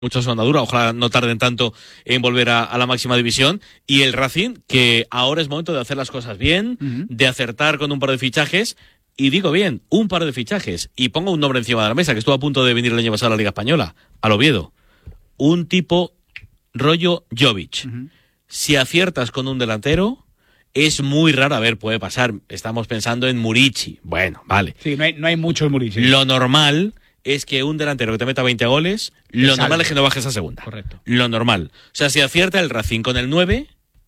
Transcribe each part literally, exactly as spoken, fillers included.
mucha soldadura, ojalá no tarden tanto en volver a, a la máxima división, y el Racing, que ahora es momento de hacer las cosas bien, uh-huh. de acertar con un par de fichajes, y digo bien, un par de fichajes, y pongo un nombre encima de la mesa, que estuvo a punto de venir el año pasado a la Liga Española, al Oviedo, un tipo rollo Jovic. Uh-huh. Si aciertas con un delantero, es muy raro, a ver, puede pasar, estamos pensando en Murici, bueno, vale. Sí, no hay, no hay mucho en Murici. Lo normal es que un delantero que te meta veinte goles, lo normal salve. Es que no bajes a segunda. Correcto. Lo normal. O sea, si acierta el Racing con el nueve,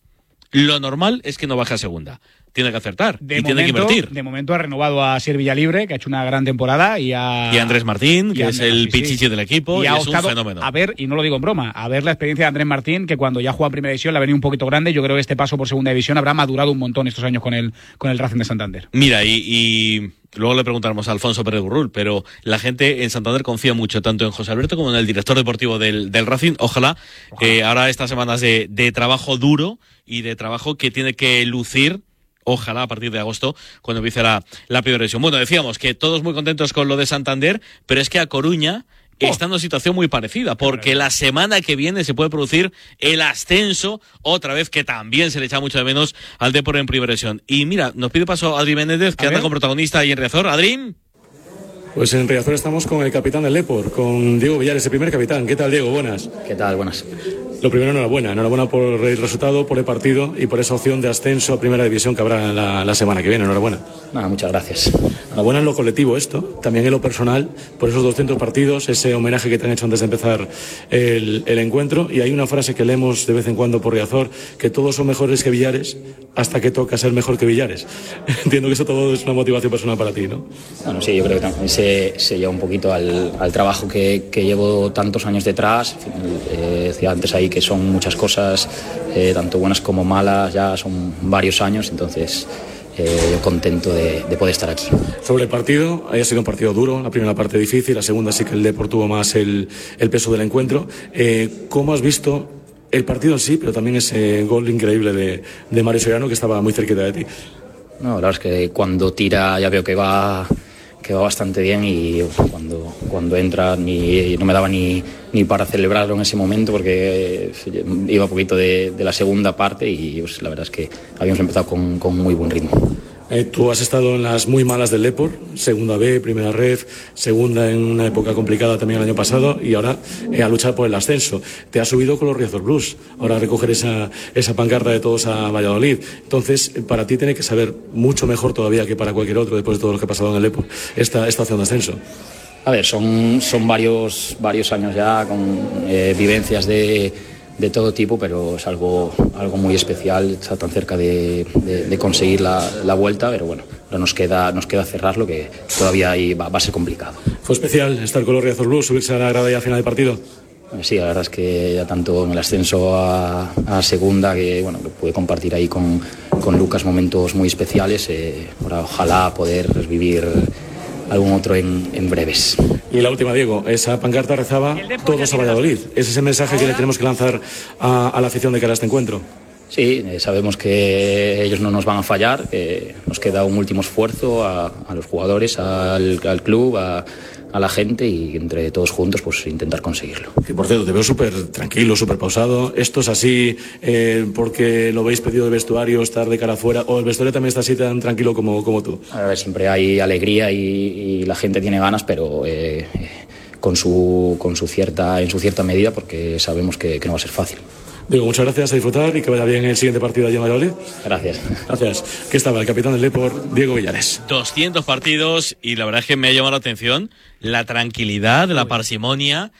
lo normal es que no baje a segunda. Tiene que acertar de y momento, tiene que invertir. De momento ha renovado a Sir Villalibre, que ha hecho una gran temporada, y a, y a Andrés Martín, y que Andrés, es el sí, pichichi sí. del equipo, y, y es un fenómeno. A ver, y no lo digo en broma, a ver la experiencia de Andrés Martín, que cuando ya juega en primera división le ha venido un poquito grande. Yo creo que este paso por segunda división habrá madurado un montón estos años con el, con el Racing de Santander. Mira, y, y luego le preguntaremos a Alfonso Pérez Burrul, pero la gente en Santander confía mucho tanto en José Alberto como en el director deportivo del, del Racing. Ojalá, Ojalá. Eh, ahora estas semanas de, de trabajo duro y de trabajo que tiene que lucir, ojalá a partir de agosto, cuando empiece la, la primera división. Bueno, decíamos que todos muy contentos con lo de Santander, pero es que a Coruña oh. está en una situación muy parecida, porque la semana que viene se puede producir el ascenso, otra vez, que también se le echa mucho de menos al Depor en primera división. Y mira, nos pide paso Adri Méndez, que a anda ver. Como protagonista ahí en Riazor. Adri. Pues en Riazor estamos con el capitán del Depor, con Diego Villares, el primer capitán. ¿Qué tal, Diego? Buenas. ¿Qué tal? Buenas. Lo primero, enhorabuena. Enhorabuena por el resultado, por el partido y por esa opción de ascenso a primera división que habrá la, la semana que viene. Enhorabuena. Nada, muchas gracias. Enhorabuena en lo colectivo esto, también en lo personal, por esos doscientos partidos, ese homenaje que te han hecho antes de empezar el, el encuentro. Y hay una frase que leemos de vez en cuando por Riazor, que todos son mejores que Villares hasta que toca ser mejor que Villares. Entiendo que eso todo es una motivación personal para ti, ¿no? Bueno, sí, yo creo que también se, se lleva un poquito al, al trabajo que, que llevo tantos años detrás. Eh, decía antes ahí que son muchas cosas, eh, tanto buenas como malas, ya son varios años, entonces eh, yo contento de, de poder estar aquí. Sobre el partido, haya sido un partido duro, la primera parte difícil, la segunda sí que el Depor tuvo más el, el peso del encuentro. Eh, ¿Cómo has visto el partido en sí, pero también ese gol increíble de, de Mario Soriano, que estaba muy cerquita de ti? No, la verdad es que cuando tira ya veo que va... que va bastante bien, y cuando, cuando entra ni, no me daba ni, ni para celebrarlo en ese momento, porque iba un poquito de, de la segunda parte, y pues, la verdad es que habíamos empezado con, con muy buen ritmo. Eh, tú has estado en las muy malas del Depor, segunda B, primera ref, segunda en una época complicada también el año pasado, y ahora eh, a luchar por el ascenso. Te has subido con los Riazor Blues, ahora a recoger esa, esa pancarta de todos a Valladolid. Entonces, para ti tiene que saber mucho mejor todavía que para cualquier otro, después de todo lo que ha pasado en el Depor, esta, esta opción de ascenso. A ver, son, son varios, varios años ya con eh, vivencias de... de todo tipo, pero es algo, algo muy especial, está tan cerca de, de, de conseguir la, la vuelta, pero bueno, nos queda, nos queda cerrarlo, que todavía ahí va, va a ser complicado. ¿Fue especial estar con los Riazor Blues, subirse a la grada ya a final del partido? Sí, la verdad es que ya tanto en el ascenso a, a segunda, que bueno, que pude compartir ahí con, con Lucas momentos muy especiales, eh, ahora ojalá poder vivir algún otro en, en breves. Y la última, Diego, esa pancarta rezaba todos a Valladolid. ¿Es ese mensaje que le tenemos que lanzar a, a la afición de cara a este encuentro? Sí, eh, sabemos que ellos no nos van a fallar, que nos queda un último esfuerzo a, a los jugadores, al, al club, a, a la gente, y entre todos juntos pues intentar conseguirlo. Que por cierto, te veo súper tranquilo, súper pausado. ¿Esto es así eh, porque lo veis pedido de vestuario, estar de cara afuera, o el vestuario también está así tan tranquilo como, como tú? A ver, siempre hay alegría y, y la gente tiene ganas, pero eh, con su, con su cierta, en su cierta medida, porque sabemos que, que no va a ser fácil. Digo, muchas gracias, a disfrutar y que vaya bien el siguiente partido allí en Valladolid. Gracias. Gracias. Que estaba el capitán del Depor, Diego Villares. doscientos partidos, y la verdad es que me ha llamado la atención la tranquilidad, la parsimonia,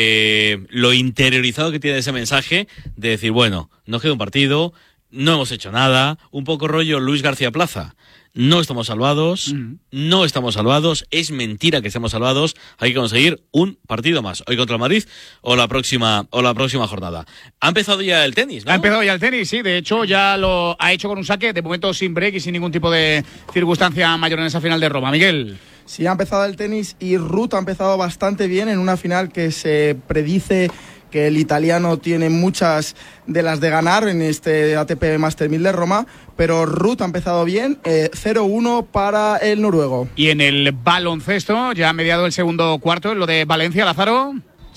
eh, lo interiorizado que tiene ese mensaje de decir, bueno, nos queda un partido, no hemos hecho nada, un poco rollo Luis García Plaza. No estamos salvados, uh-huh. no estamos salvados, es mentira que estemos salvados, hay que conseguir un partido más, hoy contra el Madrid o la próxima o la próxima jornada. Ha empezado ya el tenis, ¿no? Ha empezado ya el tenis, sí, de hecho ya lo ha hecho con un saque, de momento sin break y sin ningún tipo de circunstancia mayor en esa final de Roma. Miguel. Sí, ha empezado el tenis y Ruth ha empezado bastante bien en una final que se predice que el italiano tiene muchas de las de ganar en este A T P Master mil de Roma, pero Ruth ha empezado bien, eh, cero uno para el noruego. Y en el baloncesto, ya ha mediado el segundo cuarto, en lo de Valencia, Lázaro.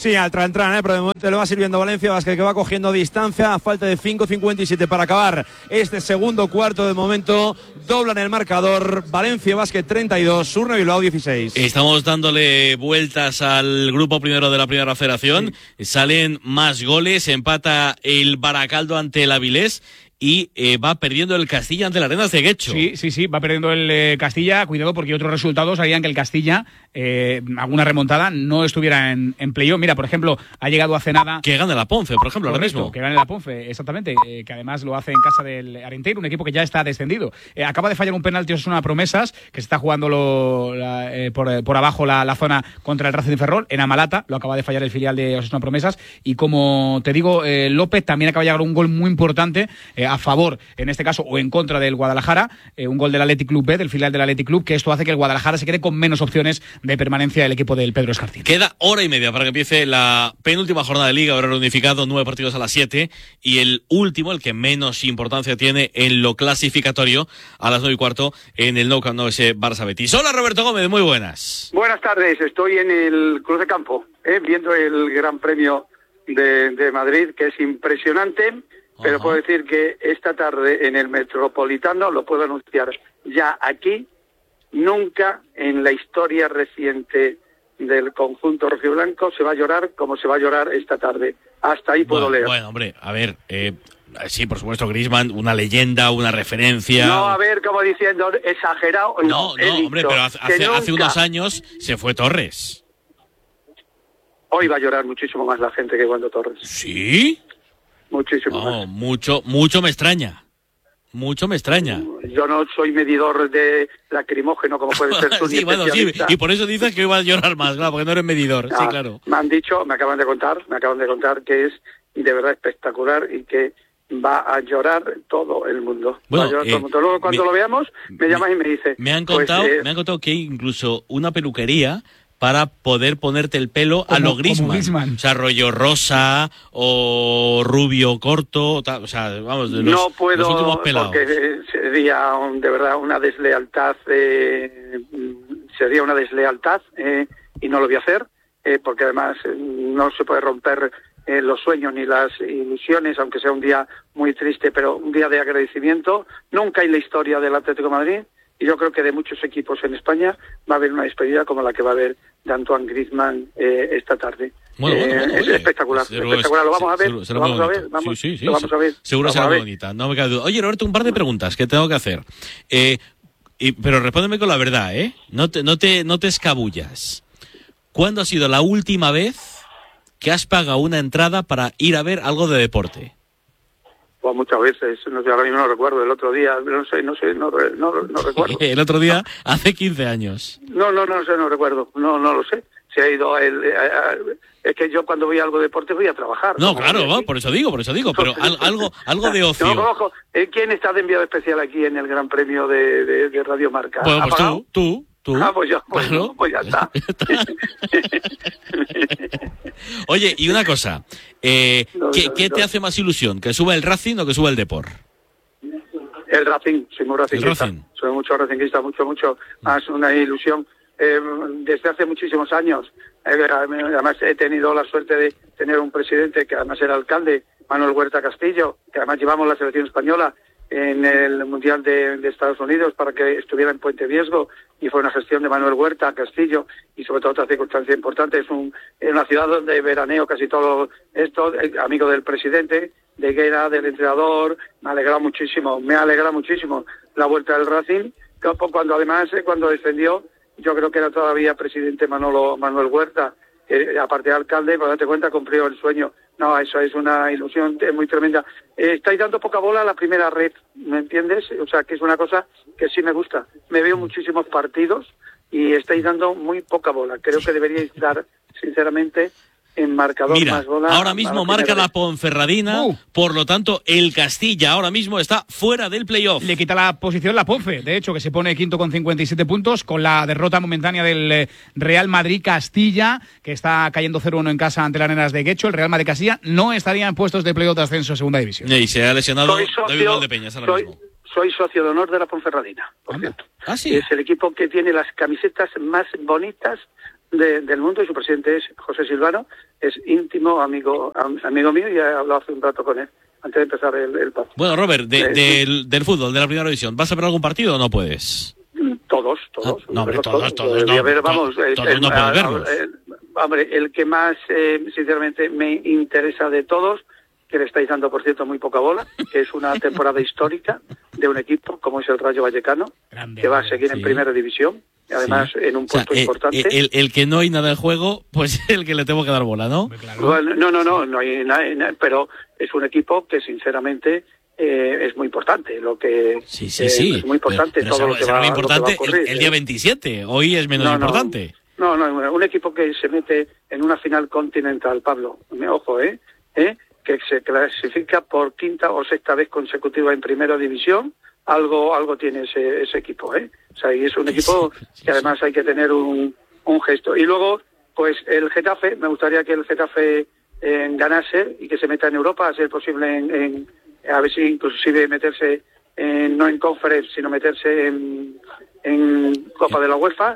Sí, al Trantran, ¿eh? Pero de momento le va sirviendo Valencia Basket, que va cogiendo distancia a falta de cinco cincuenta y siete para acabar este segundo cuarto. De momento doblan el marcador. Valencia Basket treinta y dos, Surne Bilbao dieciséis. Estamos dándole vueltas al grupo primero de la primera federación. Sí. Salen más goles, empata el Baracaldo ante el Avilés. Y eh, va perdiendo el Castilla ante el Arenas de Guecho. Sí, sí, sí, va perdiendo el eh, Castilla. Cuidado porque otros resultados harían que el Castilla, eh, alguna remontada, no estuviera en, en playoff. Mira, por ejemplo, ha llegado hace nada... Que gane la Ponce, por ejemplo, Correcto, ahora mismo. Que gane la Ponce, exactamente. Eh, que además lo hace en casa del Arenteiro, un equipo que ya está descendido. Eh, acaba de fallar un penalti Osasuna Promesas, que se está jugando lo, la, eh, por, por abajo la, la zona contra el Racing de Ferrol, en Amalata. Lo acaba de fallar el filial de Osasuna Promesas. Y como te digo, eh, López también acaba de llegar un gol muy importante eh, a favor, en este caso, o en contra del Guadalajara, eh, un gol del Athletic Club B, del filial del Athletic Club, que esto hace que el Guadalajara se quede con menos opciones de permanencia del equipo del Pedro Escartín. Queda hora y media para que empiece la penúltima jornada de Liga, horario unificado, nueve partidos a las siete, y el último, el que menos importancia tiene en lo clasificatorio, a las nueve y cuarto, en el Nou Camp Nou, ese Barça Betis. Hola, Roberto Gómez, muy buenas. Buenas tardes, estoy en el Cruz de Campo, eh, viendo el Gran Premio de, de Madrid, que es impresionante. Pero Ajá. puedo decir que esta tarde en el Metropolitano, lo puedo anunciar ya aquí, nunca en la historia reciente del conjunto rojiblanco se va a llorar como se va a llorar esta tarde. Hasta ahí puedo bueno, leer. Bueno, hombre, a ver, eh, sí, por supuesto, Griezmann, una leyenda, una referencia. No, a ver, como diciendo, exagerado. No, no, no hombre, pero hace, hace, nunca... hace unos años se fue Torres. Hoy va a llorar muchísimo más la gente que cuando Torres. ¿Sí? Muchísimo no, más. mucho, mucho me extraña. Mucho me extraña. Yo no soy medidor de lacrimógeno como puede ser tú. Sí, bueno, sí, y por eso dices que iba a llorar más, claro, porque no eres medidor. Ah, sí, claro. Me han dicho, me acaban de contar, me acaban de contar que es de verdad espectacular y que va a llorar todo el mundo. Bueno, va a llorar eh, todo el mundo. Luego cuando me, lo veamos, me llamas y me dices. Me han contado, pues, eh, me han contado que hay incluso una peluquería para poder ponerte el pelo como, a lo Griezmann. O sea, rollo rosa o rubio corto, tal, o sea, vamos, de los, no puedo, los últimos pelados. Porque sería un, de verdad una deslealtad, eh, sería una deslealtad eh, y no lo voy a hacer, eh, porque además eh, no se puede romper eh, los sueños ni las ilusiones, aunque sea un día muy triste, pero un día de agradecimiento. Nunca en la historia del Atlético de Madrid, y yo creo que de muchos equipos en España, va a haber una despedida como la que va a haber de Antoine Griezmann eh, esta tarde. Bueno, bueno, bueno, eh, es oye, espectacular, seguro, espectacular. Lo vamos a ver, seguro, lo vamos a ver, vamos, sí, sí, sí, lo vamos a ver. Seguro vamos será a muy ver. bonita, no me cabe duda. Oye, Roberto, un par de preguntas que tengo que hacer. Eh, y, pero respóndeme con la verdad, ¿eh? No te, no te, no te escabullas. ¿Cuándo ha sido la última vez que has pagado una entrada para ir a ver algo de deporte? Pues muchas veces, no sé, ahora mismo no recuerdo, el otro día, no sé, no sé, no, no, no recuerdo. El otro día, hace quince años. No, no, no sé, no recuerdo, no, no lo sé. Se ha ido el, a, a, es que yo cuando voy a algo de deporte voy a trabajar. No, claro, no, por eso digo, por eso digo, pero al, algo, algo de ocio. No conozco. ¿Quién está de enviado especial aquí en el Gran Premio de, de, de Radio Marca? Bueno, pues tú, tú. ¿Tú? Ah, pues yo, pues, claro. no, pues ya está. Oye, y una cosa, eh, no, ¿qué, no, ¿qué no. te hace más ilusión? ¿Que suba el Racing o que suba el Depor? El Racing, soy muy racinguista. Racing. Soy mucho racinguista, mucho, mucho. Más una ilusión eh, desde hace muchísimos años. Eh, además he tenido la suerte de tener un presidente que además era alcalde, Manuel Huerta Castillo, que además llevamos la selección española en el Mundial de, de Estados Unidos para que estuviera en Puente Viesgo, y fue una gestión de Manuel Huerta Castillo, y sobre todo otra circunstancia importante, es un, en una ciudad donde veraneo casi todo esto, eh, amigo del presidente, de Guerra, del entrenador. Me alegra muchísimo, me alegra muchísimo la vuelta del Racing, cuando además, eh, cuando descendió, yo creo que era todavía presidente Manolo, Manuel Huerta, que aparte de alcalde, para darte cuenta, cumplió el sueño. No, eso es una ilusión muy tremenda. Eh, estáis dando poca bola a la primera red, ¿me entiendes? O sea, que es una cosa que sí me gusta. Me veo muchísimos partidos y estáis dando muy poca bola. Creo que deberíais dar, sinceramente, en marcador Mira, más bola. ahora mismo marca la Ponferradina, Uh. por lo tanto el Castilla ahora mismo está fuera del playoff. Le quita la posición la Ponfe, de hecho, que se pone quinto con cincuenta y siete puntos, con la derrota momentánea del eh, Real Madrid-Castilla, que está cayendo cero uno en casa ante las Arenas de Guecho. El Real Madrid-Castilla no estaría en puestos de playoff de ascenso a segunda división. Y se ha lesionado Soy David socio, Valdepeñas ahora soy, mismo. soy socio de honor de la Ponferradina, por Anda. cierto. Ah, sí. Es el equipo que tiene las camisetas más bonitas de, del mundo y su presidente es José Silvano, es íntimo amigo am, amigo mío y he hablado hace un rato con él antes de empezar el, el partido. Bueno, Robert, de, Eh, del, del fútbol, de la primera división, ¿vas a ver algún partido o no puedes? Todos, todos. Ah, no, hombre, verlos todos, todos, Eh, no, a ver, to- vamos, eh, todos el- no puedes a- a- verlos. eh, hombre, el que más, eh, sinceramente, me interesa de todos, que le estáis dando, por cierto, muy poca bola, que es una temporada histórica de un equipo como es el Rayo Vallecano, Grande, que va a seguir sí. en primera división, y además Sí. en un O sea, puesto eh, importante. eh, el, el que no hay nada en juego, pues el que le tengo que dar bola, ¿no? Bueno, no, no, no, no hay nada, nada, pero es un equipo que, sinceramente, eh, es muy importante. Lo que Sí, sí, eh, sí. es muy importante Pero- pero todo lo será- que será va, muy lo que va a importante el, ocurrir, el día eh. veintisiete. Hoy es menos No, no. importante. No, no, un equipo que se mete en una final continental, Pablo, ojo, ¿eh? ¿eh? Que se clasifica por quinta o sexta vez consecutiva en primera división, algo algo tiene ese, ese equipo, ¿eh? O sea, y es un equipo Sí, sí, que además hay que tener un, un gesto. Y luego, pues el Getafe, me gustaría que el Getafe eh, ganase y que se meta en Europa, a ser posible en, en a ver si inclusive meterse en, no en Conference, sino meterse en, en Copa de la UEFA.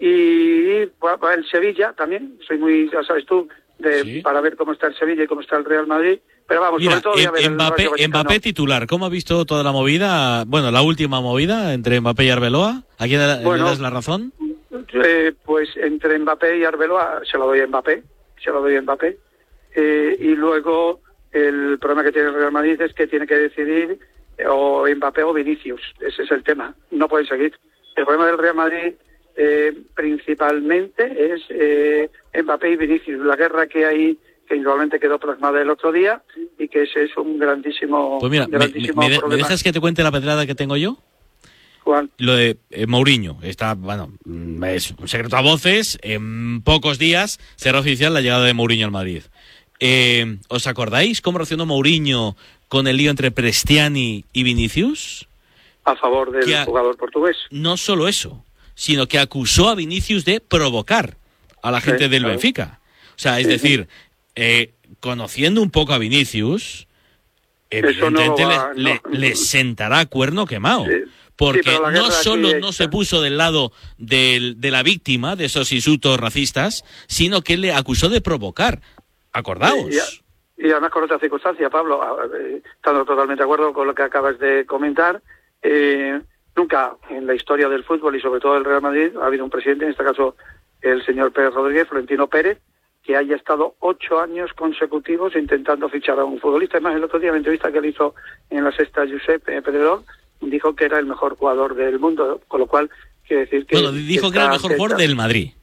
Y pues, el Sevilla también, soy muy, ya sabes tú, de, Sí. para ver cómo está el Sevilla y cómo está el Real Madrid. Pero vamos, Mira, sobre todo voy a ver el Mbappé, Rayo Vallecano. Mbappé titular. ¿Cómo ha visto toda la movida? Bueno, la última movida entre Mbappé y Arbeloa. ¿A quién le, Bueno. le das la razón? Eh, pues entre Mbappé y Arbeloa se lo doy a Mbappé, se lo doy a Mbappé. Eh, y luego el problema que tiene el Real Madrid es que tiene que decidir eh, o Mbappé o Vinicius. Ese es el tema. No pueden seguir. El problema del Real Madrid eh, principalmente es eh, Mbappé y Vinicius. La guerra que hay, que igualmente quedó plasmada el otro día y que ese es un grandísimo, Pues mira, me, grandísimo me- me de- problema. ¿me dejas que te cuente la pedrada que tengo yo? Juan. Lo de eh, Mourinho. Está, bueno, mm, es un secreto a voces. En pocos días será oficial la llegada de Mourinho al Madrid. Eh, ¿Os acordáis cómo reaccionó Mourinho con el lío entre Prestiani y Vinicius? A favor del Que a- jugador portugués. No solo eso, sino que acusó a Vinicius de provocar a la gente Sí, del claro. Benfica. O sea, es Sí, decir, eh, conociendo un poco a Vinicius, Eso no evidentemente va- le, no. le- le sentará cuerno quemado. Sí. Porque Sí, pero la no guerra aquí solo es- no se puso del lado del- de la víctima de esos insultos racistas, sino que le acusó de provocar. Acordaos. Y, y además con otra circunstancia, Pablo, a- eh, estando totalmente de acuerdo con lo que acabas de comentar, eh, nunca en la historia del fútbol y sobre todo del Real Madrid ha habido un presidente, en este caso el señor Pérez Rodríguez, Florentino Pérez, que haya estado ocho años consecutivos intentando fichar a un futbolista. Además, el otro día en la entrevista que le hizo en la sexta Josep eh, Pedrerol, dijo que era el mejor jugador del mundo, con lo cual quiere decir que... Bueno, dijo que era el está- mejor jugador está- del Madrid.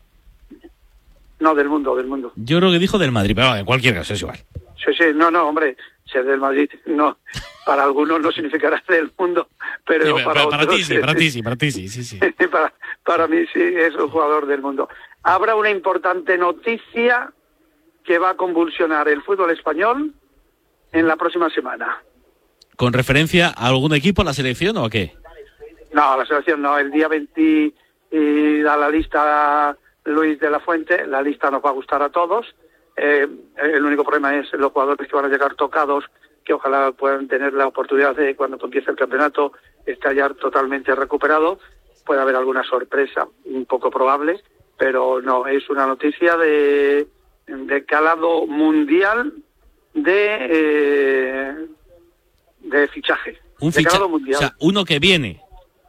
No, del mundo, del mundo. Yo creo que dijo del Madrid, pero bueno, en cualquier caso es igual. Sí, sí, no, no, hombre, ser del Madrid, no, para algunos no significará del mundo, pero Sí, pero para, para, para otros, ti sí, para ti sí, para ti sí, sí, sí. para, para mí sí es un jugador del mundo. Habrá una importante noticia que va a convulsionar el fútbol español en la próxima semana. ¿Con referencia a algún equipo, a la selección o a qué? No, la selección no, el día veinte y da la lista Luis de la Fuente, la lista nos va a gustar a todos. Eh, el único problema es los jugadores que van a llegar tocados, que ojalá puedan tener la oportunidad de, cuando empiece el campeonato, estar ya totalmente recuperado. Puede haber alguna sorpresa, un poco probable, pero no, es una noticia de, de calado mundial de, eh, de fichaje. Un de ficha, calado o mundial. sea, uno que viene.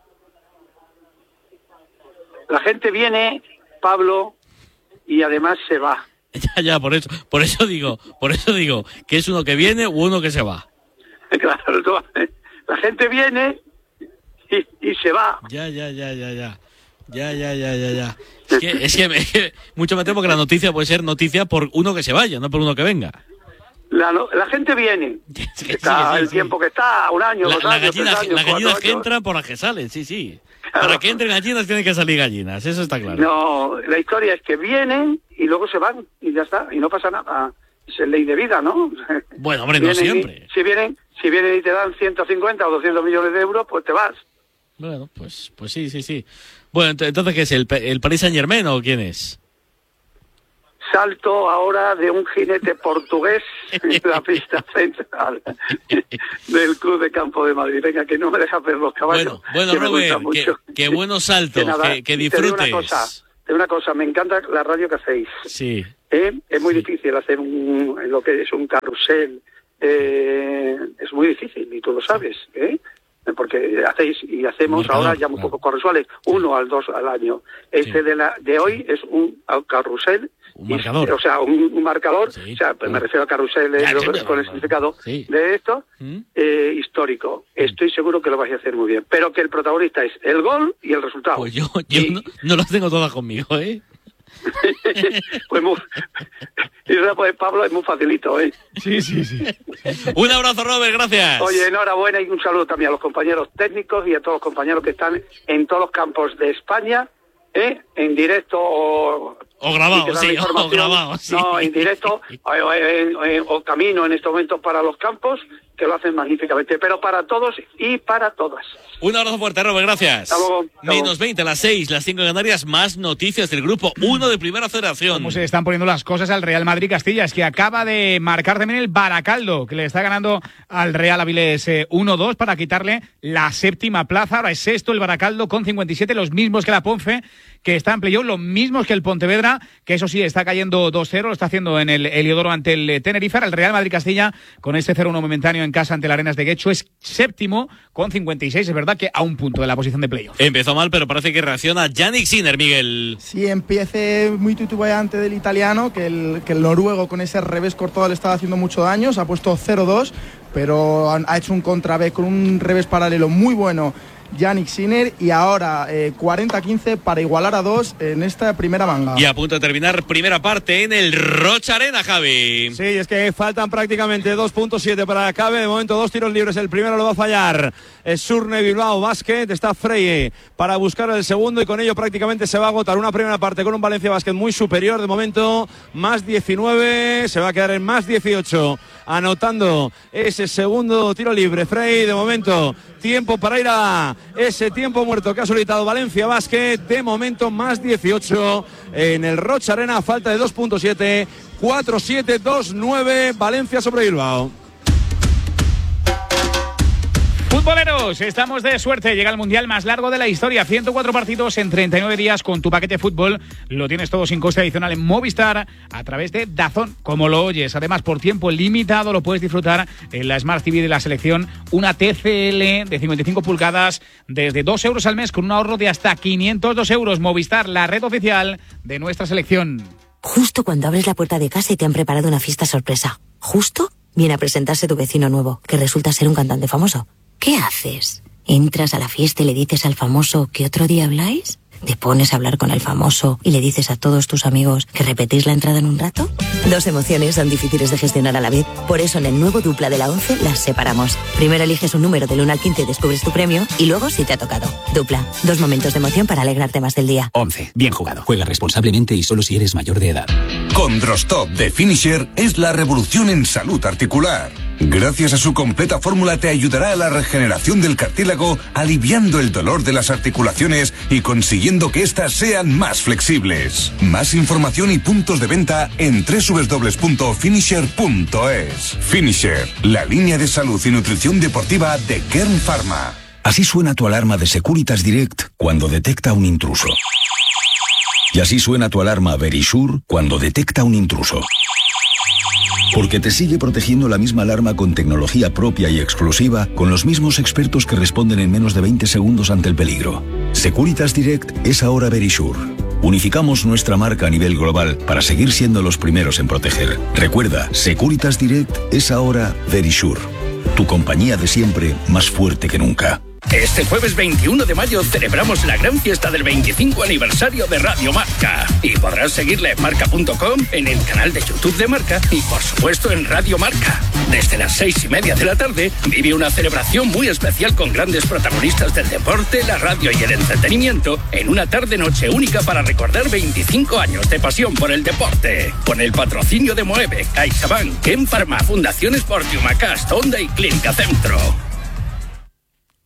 La gente viene, Pablo, y además se va. Ya, ya, por eso, por eso digo, por eso digo, que es uno que viene u uno que se va. Claro, tú- la gente viene y, y se va. Ya, ya, ya, ya, ya. Ya, ya, ya, ya, ya. Es que, es que, es que mucho me temo que la noticia puede ser noticia por uno que se vaya, no por uno que venga. La, no- la gente viene. Es que Está sí, sí, el sí. tiempo que está, un año, La, dos la años, gallina, tres años, las cuatro gallinas que años. entran por las que salen, sí, sí. Claro. Para que entren gallinas tienen que salir gallinas, eso está claro. No, la historia es que vienen y luego se van y ya está, y no pasa nada. Es ley de vida, ¿no? Bueno, hombre, no Vienen y- siempre. si vienen, si vienen y te dan ciento cincuenta o doscientos millones de euros, pues te vas. Bueno, pues, pues sí, sí, sí. Bueno, ent- entonces, ¿qué es? ¿El, P- el Paris Saint-Germain o quién es? Salto ahora de un jinete portugués en la pista central del Club de Campo de Madrid. Venga, que no me deja ver los caballos. Bueno, bueno, que me Robert, gustan que, mucho. qué buenos saltos, Que nada, que, que te digo una disfrutes. cosa, de una cosa, me encanta la radio que hacéis. Sí. ¿Eh? Es muy sí. difícil hacer un, lo que es un carrusel. Eh, es muy difícil y tú lo sabes, ¿eh? Porque hacéis y hacemos Marcador, ahora ya muy claro. pocos carruseles, uno al dos al año. Este Sí. de la de hoy es un carrusel. Un marcador. Y, o sea, un, un marcador, Sí. o sea, pues me refiero al carrusel Ya, eh, lo- ya, ya, con el ya. significado Sí. de esto, ¿Mm? eh, histórico. Estoy seguro que lo vais a hacer muy bien, pero que el protagonista es el gol y el resultado. Pues yo, yo Y- no, no las tengo todas conmigo, ¿eh? pues muy, y eso, pues, Pablo, es muy facilito, ¿eh? Sí, sí, sí. Un abrazo, Robert, gracias. Oye, enhorabuena y un saludo también a los compañeros técnicos y a todos los compañeros que están en todos los campos de España, ¿eh? En directo o... O grabado, y que dan sí, la o información. grabado, sí. No, en directo o, o- o- o camino en estos momentos para los campos, que lo hacen magníficamente, pero para todos y para todas. Un abrazo fuerte, Robert, gracias. Hasta luego. Hasta luego. Menos veinte, las seis, las cinco en Canarias, más noticias del grupo uno de Primera Federación. Cómo se están poniendo las cosas al Real Madrid Castilla. Es que acaba de marcar también el Baracaldo, que le está ganando al Real Avilés eh, uno dos para quitarle la séptima plaza. Ahora es sexto el Baracaldo con cincuenta y siete, los mismos que la Ponfe, que está en playoff, los mismos que el Pontevedra, que eso sí, está cayendo dos cero, lo está haciendo en el Heliodoro ante el eh, Tenerife. El Real Madrid Castilla, con este cero uno momentáneo en casa ante el Arenas de Guecho, es séptimo con cincuenta y seis. Es verdad que a un punto de la posición de playoff. Empezó mal, pero parece que reacciona Yannick Sinner, Miguel. Sí, empiece muy titubeante del italiano, que el, que el noruego con ese revés cortado le estaba haciendo mucho daño, se ha puesto cero dos, pero ha hecho un contra B con un revés paralelo muy bueno Yannick Sinner, y ahora eh, cuarenta quince para igualar a dos en esta primera manga. Y a punto de terminar primera parte en el Rocha Arena, Javi. Sí, es que faltan prácticamente dos punto siete para acabe. De momento dos tiros libres. El primero lo va a fallar es Surne Bilbao Basket. Está Freire para buscar el segundo y con ello prácticamente se va a agotar una primera parte con un Valencia Basket muy superior. De momento más diecinueve. Se va a quedar en más dieciocho. Anotando ese segundo tiro libre. Freire, de momento tiempo para ir a ese tiempo muerto que ha solicitado Valencia Basket. De momento más dieciocho en el Rocha Arena. Falta de dos punto siete. cuatro siete dos nueve Valencia sobre Bilbao. Futboleros, estamos de suerte. Llega el mundial más largo de la historia. ciento cuatro partidos en treinta y nueve días con tu paquete fútbol. Lo tienes todo sin coste adicional en Movistar a través de DAZN, como lo oyes. Además, por tiempo limitado lo puedes disfrutar en la Smart T V de la selección. Una T C L de cincuenta y cinco pulgadas desde dos euros al mes con un ahorro de hasta quinientos dos euros. Movistar, la red oficial de nuestra selección. Justo cuando abres la puerta de casa y te han preparado una fiesta sorpresa. Justo viene a presentarse tu vecino nuevo, que resulta ser un cantante famoso. ¿Qué haces? ¿Entras a la fiesta y le dices al famoso que otro día habláis? ¿Te pones a hablar con el famoso y le dices a todos tus amigos que repetís la entrada en un rato? Dos emociones son difíciles de gestionar a la vez. Por eso en el nuevo Dupla de la once las separamos. Primero eliges un número del uno al quince y descubres tu premio, y luego si te ha tocado. Dupla, dos momentos de emoción para alegrarte más del día. once. Bien jugado. Juega responsablemente y solo si eres mayor de edad. Condrostop de Finisher es la revolución en salud articular. Gracias a su completa fórmula te ayudará a la regeneración del cartílago, aliviando el dolor de las articulaciones y consiguiendo que éstas sean más flexibles. Más información y puntos de venta en doble u doble u doble u punto finisher punto es. Finisher, la línea de salud y nutrición deportiva de Kern Pharma. Así suena tu alarma de Securitas Direct cuando detecta un intruso. Y así suena tu alarma Verisure cuando detecta un intruso. Porque te sigue protegiendo la misma alarma con tecnología propia y exclusiva, con los mismos expertos que responden en menos de veinte segundos ante el peligro. Securitas Direct es ahora Verisure. Unificamos nuestra marca a nivel global para seguir siendo los primeros en proteger. Recuerda, Securitas Direct es ahora Verisure. Tu compañía de siempre, más fuerte que nunca. Este jueves veintiuno de mayo celebramos la gran fiesta del veinticinco aniversario de Radio Marca. Y podrás seguirla en marca punto com, en el canal de YouTube de Marca y por supuesto en Radio Marca. Desde las seis y media de la tarde vive una celebración muy especial con grandes protagonistas del deporte, la radio y el entretenimiento en una tarde-noche única para recordar veinticinco años de pasión por el deporte. Con el patrocinio de Moeve, CaixaBank, Kern Pharma, Fundación Sportium, Acast, Honda y Clínica Centro.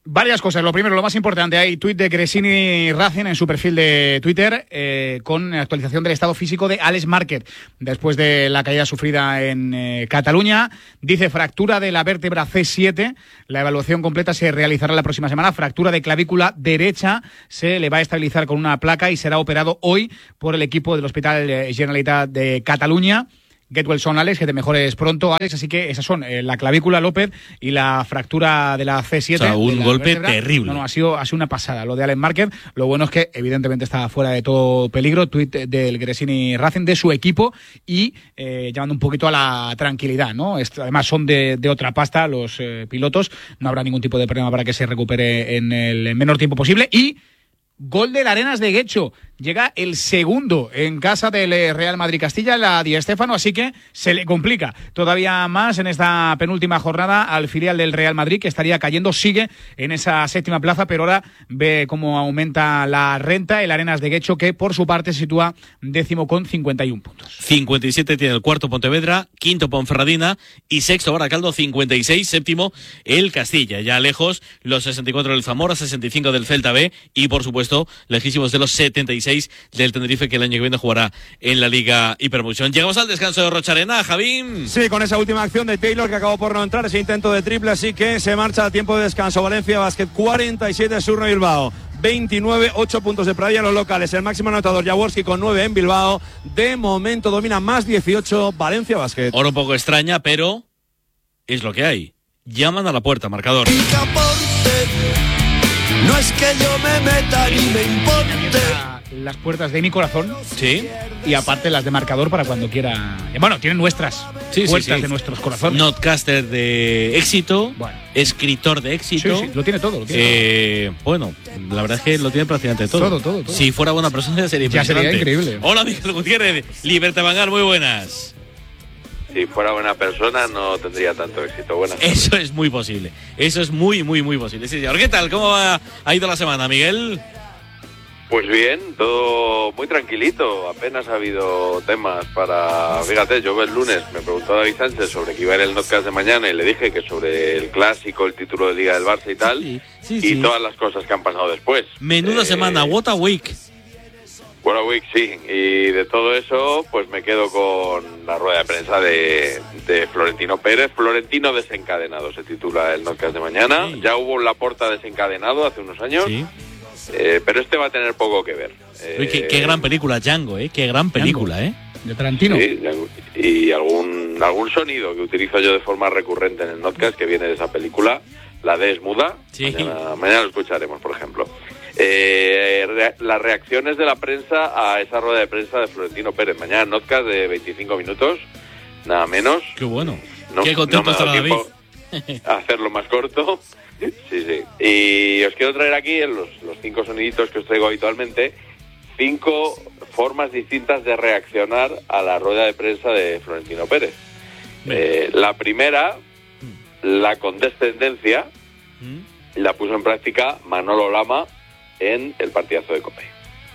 Varias cosas. Lo primero, lo más importante, hay tuit de Gresini Racing en su perfil de Twitter eh, con actualización del estado físico de Alex Márquez después de la caída sufrida en eh, Cataluña. Dice fractura de la vértebra C siete. La evaluación completa se realizará la próxima semana. Fractura de clavícula derecha. Se le va a estabilizar con una placa y será operado hoy por el equipo del Hospital Generalitat de Cataluña. Get well soon, Alex, que te mejores pronto, Alex. Así que esas son eh, la clavícula, López, y la fractura de la C siete. O sea, un golpe vértebra. terrible. No, no, ha sido, ha sido una pasada lo de Alex Márquez. Lo bueno es que, evidentemente, está fuera de todo peligro. Tuit del Gresini Racing, de su equipo, y eh, llamando un poquito a la tranquilidad, ¿no? Esto, además, son de, de otra pasta los eh, pilotos. No habrá ningún tipo de problema para que se recupere en el menor tiempo posible. Y gol del Arenas de Guecho. Llega el segundo en casa del Real Madrid Castilla, la Di Stéfano, así que se le complica todavía más en esta penúltima jornada al filial del Real Madrid, que estaría cayendo, sigue en esa séptima plaza, pero ahora ve cómo aumenta la renta el Arenas de Guecho, que por su parte se sitúa décimo con cincuenta y uno puntos. cincuenta y siete tiene el cuarto Pontevedra, quinto Ponferradina y sexto Baracaldo, cincuenta y seis, séptimo el Castilla. Ya lejos los sesenta y cuatro del Zamora, sesenta y cinco del Celta B y por supuesto lejísimos de los setenta y seis del Tenerife, que el año que viene jugará en la Liga Hipermotion. Llegamos al descanso de Rocharena, Javín. Sí, con esa última acción de Taylor que acabó por no entrar, ese intento de triple, así que se marcha a tiempo de descanso. Valencia Basket cuarenta y siete, Surno Bilbao veintinueve, ocho puntos de Pradilla en los locales. El máximo anotador Jaworski con nueve en Bilbao. De momento domina más dieciocho Valencia Basket. Ahora un poco extraña, pero es lo que hay. Llaman a la puerta, marcador. No es que yo me meta ni me importe. Las puertas de mi corazón. Sí. Y aparte las de marcador para cuando quiera. Bueno, tienen nuestras sí, puertas sí, sí. de nuestros corazones. Notcaster de éxito. Bueno. Escritor de éxito. Sí, sí, lo tiene todo. Lo tiene eh, todo. Bueno, la verdad es que lo tiene prácticamente todo. Todo, todo, todo. Si fuera buena persona sería ya impresionante. sería increíble. Hola, Miguel Gutiérrez. Libertad Vangal, muy buenas. Si fuera buena persona no tendría tanto éxito. Buenas tardes. Eso es muy posible. Eso es muy, muy, muy posible. Sí, señor. ¿Qué tal? ¿Cómo ha, ha ido la semana, Miguel? Pues bien, todo muy tranquilito. Apenas ha habido temas para... Fíjate, yo el lunes me preguntó David Sánchez sobre que iba a ir el Notcast de mañana y le dije que sobre el clásico, el título de Liga del Barça y tal, sí, sí, y sí. todas las cosas que han pasado después. Menuda eh, semana, what a week. What a week, sí. Y de todo eso, pues me quedo con la rueda de prensa de, de Florentino Pérez. Florentino desencadenado se titula el Notcast de mañana. Sí. Ya hubo un Laporta desencadenado hace unos años. Sí. Eh, pero este va a tener poco que ver. Eh, Uy, qué, qué gran película, Django, ¿eh? Qué gran película, Django. ¿eh? De Tarantino. Sí, y algún, algún sonido que utilizo yo de forma recurrente en el Notcast que viene de esa película. La D es muda. Sí. Mañana, mañana lo escucharemos, por ejemplo. Eh, re, las reacciones de la prensa a esa rueda de prensa de Florentino Pérez. Mañana Notcast de veinticinco minutos, nada menos. Qué bueno. No, qué contento no estará David. A hacerlo más corto. Sí, sí. Y os quiero traer aquí en los, los cinco soniditos que os traigo habitualmente, cinco formas distintas de reaccionar a la rueda de prensa de Florentino Pérez. Eh, la primera, la condescendencia, ¿Mm? la puso en práctica Manolo Lama en el partidazo de COPE.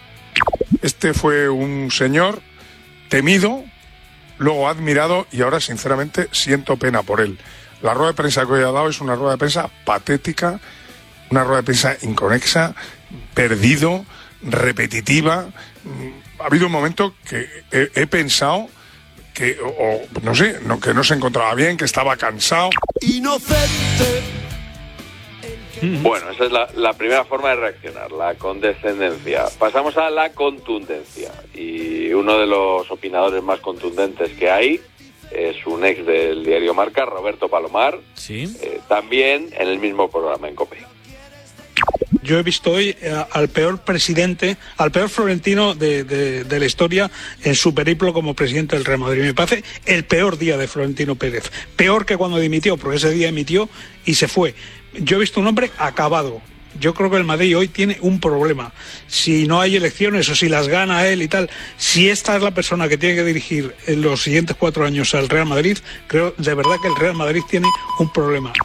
Este fue un señor temido, luego admirado y ahora sinceramente siento pena por él. La rueda de prensa que hoy ha dado es una rueda de prensa patética, una rueda de prensa inconexa, perdido, repetitiva. Ha habido un momento que he, he pensado que, o, o no sé, no, que no se encontraba bien, que estaba cansado. Inocente. Bueno, esa es la, la primera forma de reaccionar, la condescendencia. Pasamos a la contundencia. Y uno de los opinadores más contundentes que hay es un ex del diario Marca, Roberto Palomar, ¿Sí? eh, también en el mismo programa en COPE. Yo he visto hoy eh, al peor presidente, al peor Florentino de, de, de la historia en su periplo como presidente del Real Madrid. Me parece el peor día de Florentino Pérez. Peor que cuando dimitió, porque ese día emitió y se fue. Yo he visto un hombre acabado. Yo creo que el Madrid hoy tiene un problema. Si no hay elecciones o si las gana él y tal, si esta es la persona que tiene que dirigir en los siguientes cuatro años al Real Madrid, creo de verdad que el Real Madrid tiene un problema.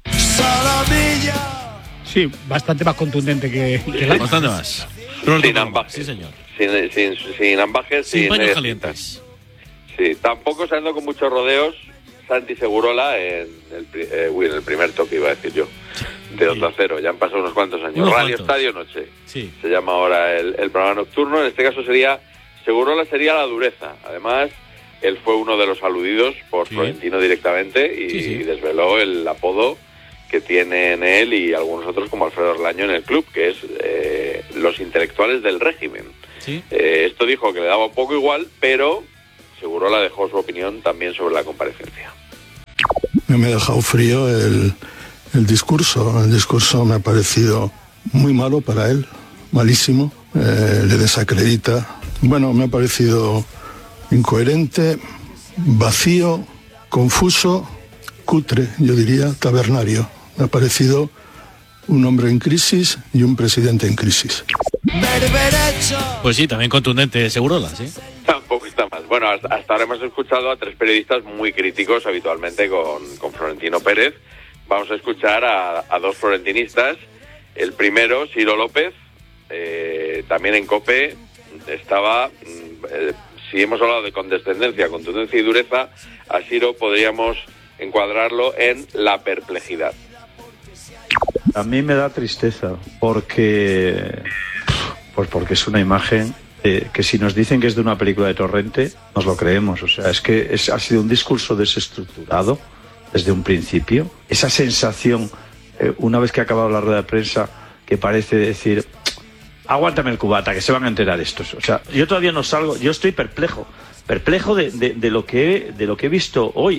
Saladilla. Sí, bastante más contundente que, que la... Bastante más. Sin ambajes. Sí, señor. Sin, sin, sin ambajes. Sin, sin paños eh, calientes. Sí, tampoco se andó con muchos rodeos Santi Segurola en el, eh, uy, en el primer toque, iba a decir yo, de Onda Cero. Ya han pasado unos cuantos años. Unos Radio cuantos. Estadio Noche. Sí. Se llama ahora el, el programa nocturno. En este caso sería, Segurola sería La Dureza. Además, él fue uno de los aludidos por Sí. Florentino directamente y Sí, sí. desveló el apodo que tienen él y algunos otros como Alfredo Orlaño en el club, que es eh, los intelectuales del régimen. Sí. Eh, esto dijo que le daba un poco igual, pero Segurola dejó su opinión también sobre la comparecencia. Me ha dejado frío el, el discurso. El discurso me ha parecido muy malo para él, malísimo. Eh, le desacredita. Bueno, me ha parecido incoherente, vacío, confuso, cutre, yo diría, tabernario. Me ha parecido un hombre en crisis y un presidente en crisis. Pues sí, también contundente, Segurola, sí. Tampoco está mal. Bueno, hasta, hasta ahora hemos escuchado a tres periodistas muy críticos habitualmente con, con Florentino Pérez. Vamos a escuchar a, a dos florentinistas. El primero, Ciro López, eh, también en COPE, estaba, eh, si hemos hablado de condescendencia, contundencia y dureza, a Ciro podríamos encuadrarlo en la perplejidad. A mí me da tristeza porque, pues porque es una imagen eh, que si nos dicen que es de una película de Torrente, nos lo creemos. O sea, es que es, ha sido un discurso desestructurado desde un principio. Esa sensación, eh, una vez que ha acabado la rueda de prensa, que parece decir, aguántame el cubata, que se van a enterar estos. O sea, yo todavía no salgo, yo estoy perplejo, perplejo de, de, de lo que he, de lo que he visto hoy.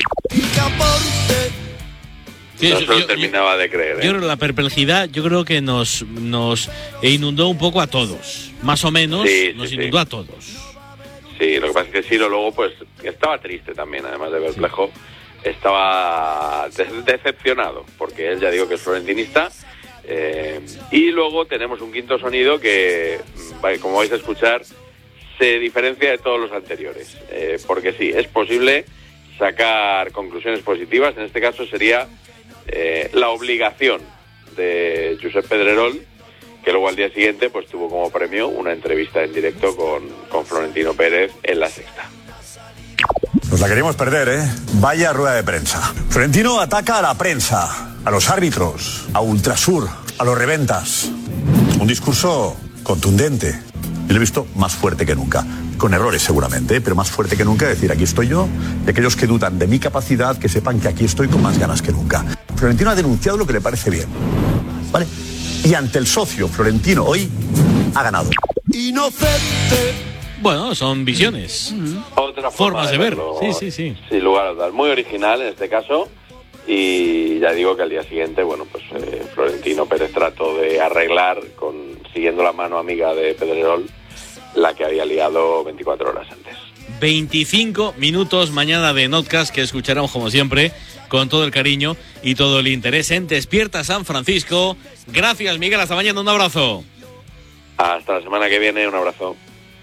Sí, no yo, se lo yo, terminaba yo, de creer. ¿eh? Yo creo que la perplejidad, yo creo que nos, nos inundó un poco a todos. Más o menos, Sí, sí, nos sí. inundó a todos. Sí, lo que pasa es que Ciro luego pues estaba triste también, además de perplejo. Estaba de- decepcionado, porque él ya digo que es florentinista. Eh, y luego tenemos un quinto sonido que, mm, como vais a escuchar, se diferencia de todos los anteriores. Eh, porque sí, es posible sacar conclusiones positivas. En este caso sería eh, la obligación de Josep Pedrerol, que luego al día siguiente pues tuvo como premio una entrevista en directo con, con Florentino Pérez en La Sexta. Nos la queríamos perder, ¿eh? Vaya rueda de prensa. Florentino ataca a la prensa, a los árbitros, a Ultrasur, a los reventas. Un discurso contundente. Yo lo he visto más fuerte que nunca. Con errores seguramente, ¿eh? Pero más fuerte que nunca. Decir, aquí estoy yo, y aquellos que dudan de mi capacidad, que sepan que aquí estoy con más ganas que nunca. Florentino ha denunciado lo que le parece bien, ¿vale? Y ante el socio, Florentino hoy ha ganado. Inocente. Bueno, son visiones. Otra Formas de verlo. verlo, Sí, sí, sí. Sin lugar a dudas. Muy original en este caso. Y ya digo que al día siguiente, bueno, pues eh, Florentino Pérez trató de arreglar, con siguiendo la mano amiga de Pedrerol, la que había liado veinticuatro horas antes. veinticinco minutos mañana de Notcast que escucharemos como siempre con todo el cariño y todo el interés en Despierta San Francisco. Gracias, Miguel, hasta mañana, un abrazo. Hasta la semana que viene, un abrazo.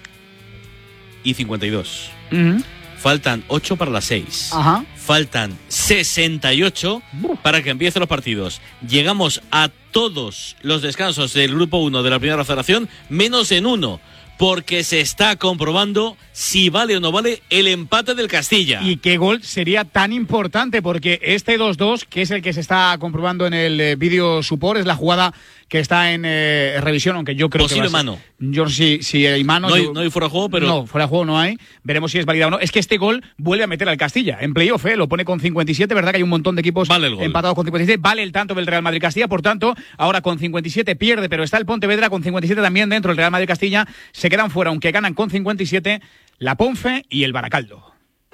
Y cincuenta y dos. Uh-huh. Faltan ocho para las seis. Ajá. Faltan sesenta y ocho para que empiecen los partidos. Llegamos a todos los descansos del grupo uno de la primera federación, menos en uno, porque se está comprobando si vale o no vale el empate del Castilla. Y qué gol sería tan importante, porque este dos dos, que es el que se está comprobando en el eh, vídeo support, es la jugada que está en eh, revisión, aunque yo creo Posible que va a ser- mano. Yo no sé si, si hay mano. No hay- yo- no hay fuera de juego, pero- No, fuera de juego no hay. Veremos si es válida o no. Es que este gol vuelve a meter al Castilla en playoff, ¿eh? Lo pone con cincuenta y siete, ¿verdad? Que hay un montón de equipos Vale el gol. empatados con cincuenta y siete. Vale el tanto del Real Madrid-Castilla, por tanto, ahora con cincuenta y siete pierde, pero está el Pontevedra con cincuenta y siete también dentro del Real Madrid-Castilla. Se quedan fuera, aunque ganan con cincuenta y siete, la Ponfe y el Baracaldo.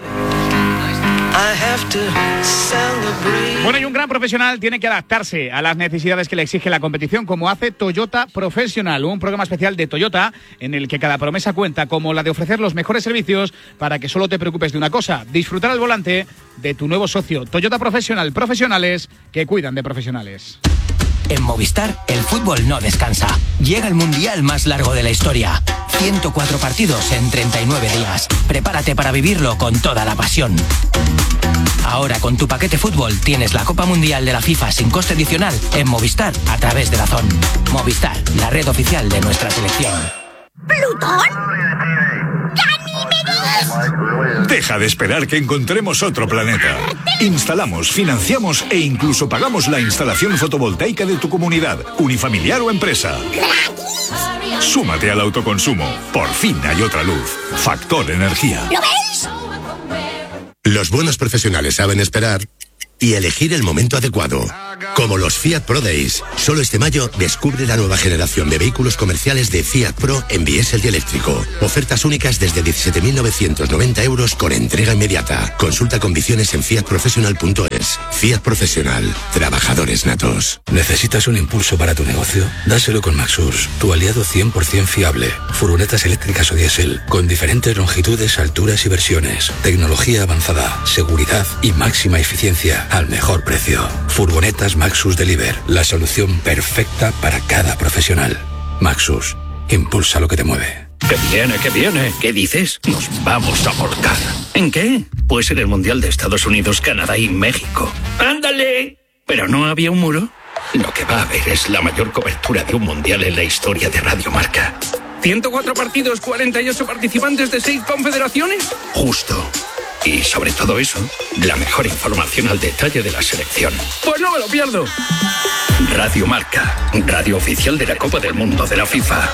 Bueno, y un gran profesional tiene que adaptarse a las necesidades que le exige la competición, como hace Toyota Professional, un programa especial de Toyota en el que cada promesa cuenta, como la de ofrecer los mejores servicios para que solo te preocupes de una cosa: disfrutar al volante de tu nuevo socio. Toyota Professional, profesionales que cuidan de profesionales. En Movistar, el fútbol no descansa. Llega el mundial más largo de la historia. ciento cuatro partidos en treinta y nueve días. Prepárate para vivirlo con toda la pasión. Ahora con tu paquete fútbol tienes la Copa Mundial de la FIFA sin coste adicional en Movistar a través de Dazón. Movistar, la red oficial de nuestra selección. ¿Plutón? ¡Que a mí me digas! Deja de esperar que encontremos otro planeta. Instalamos, financiamos e incluso pagamos la instalación fotovoltaica de tu comunidad, unifamiliar o empresa. Súmate al autoconsumo. Por fin hay otra luz. Factor Energía. ¿Lo ves? Los buenos profesionales saben esperar y elegir el momento adecuado. Como los Fiat Pro Days. Solo este mayo descubre la nueva generación de vehículos comerciales de Fiat Pro en diésel y eléctrico. Ofertas únicas desde diecisiete mil novecientos noventa euros con entrega inmediata. Consulta condiciones en fiat professional punto es. Fiat Profesional. Trabajadores natos. ¿Necesitas un impulso para tu negocio? Dáselo con Maxus, tu aliado cien por ciento fiable. Furgonetas eléctricas o diésel, con diferentes longitudes, alturas y versiones. Tecnología avanzada, seguridad y máxima eficiencia al mejor precio. Furgonetas Maxus Deliver, la solución perfecta para cada profesional. Maxus, impulsa lo que te mueve. ¡Que viene, que viene! ¿Qué dices? Nos vamos a volcar. ¿En qué? Pues en el Mundial de Estados Unidos, Canadá y México. ¡Ándale! ¿Pero no había un muro? Lo que va a haber es la mayor cobertura de un Mundial en la historia de Radio Marca. ¿ciento cuatro partidos, cuarenta y ocho participantes de seis confederaciones? Justo. Y sobre todo eso, la mejor información al detalle de la selección. ¡Pues no me lo pierdo! Radio Marca, radio oficial de la Copa del Mundo de la FIFA.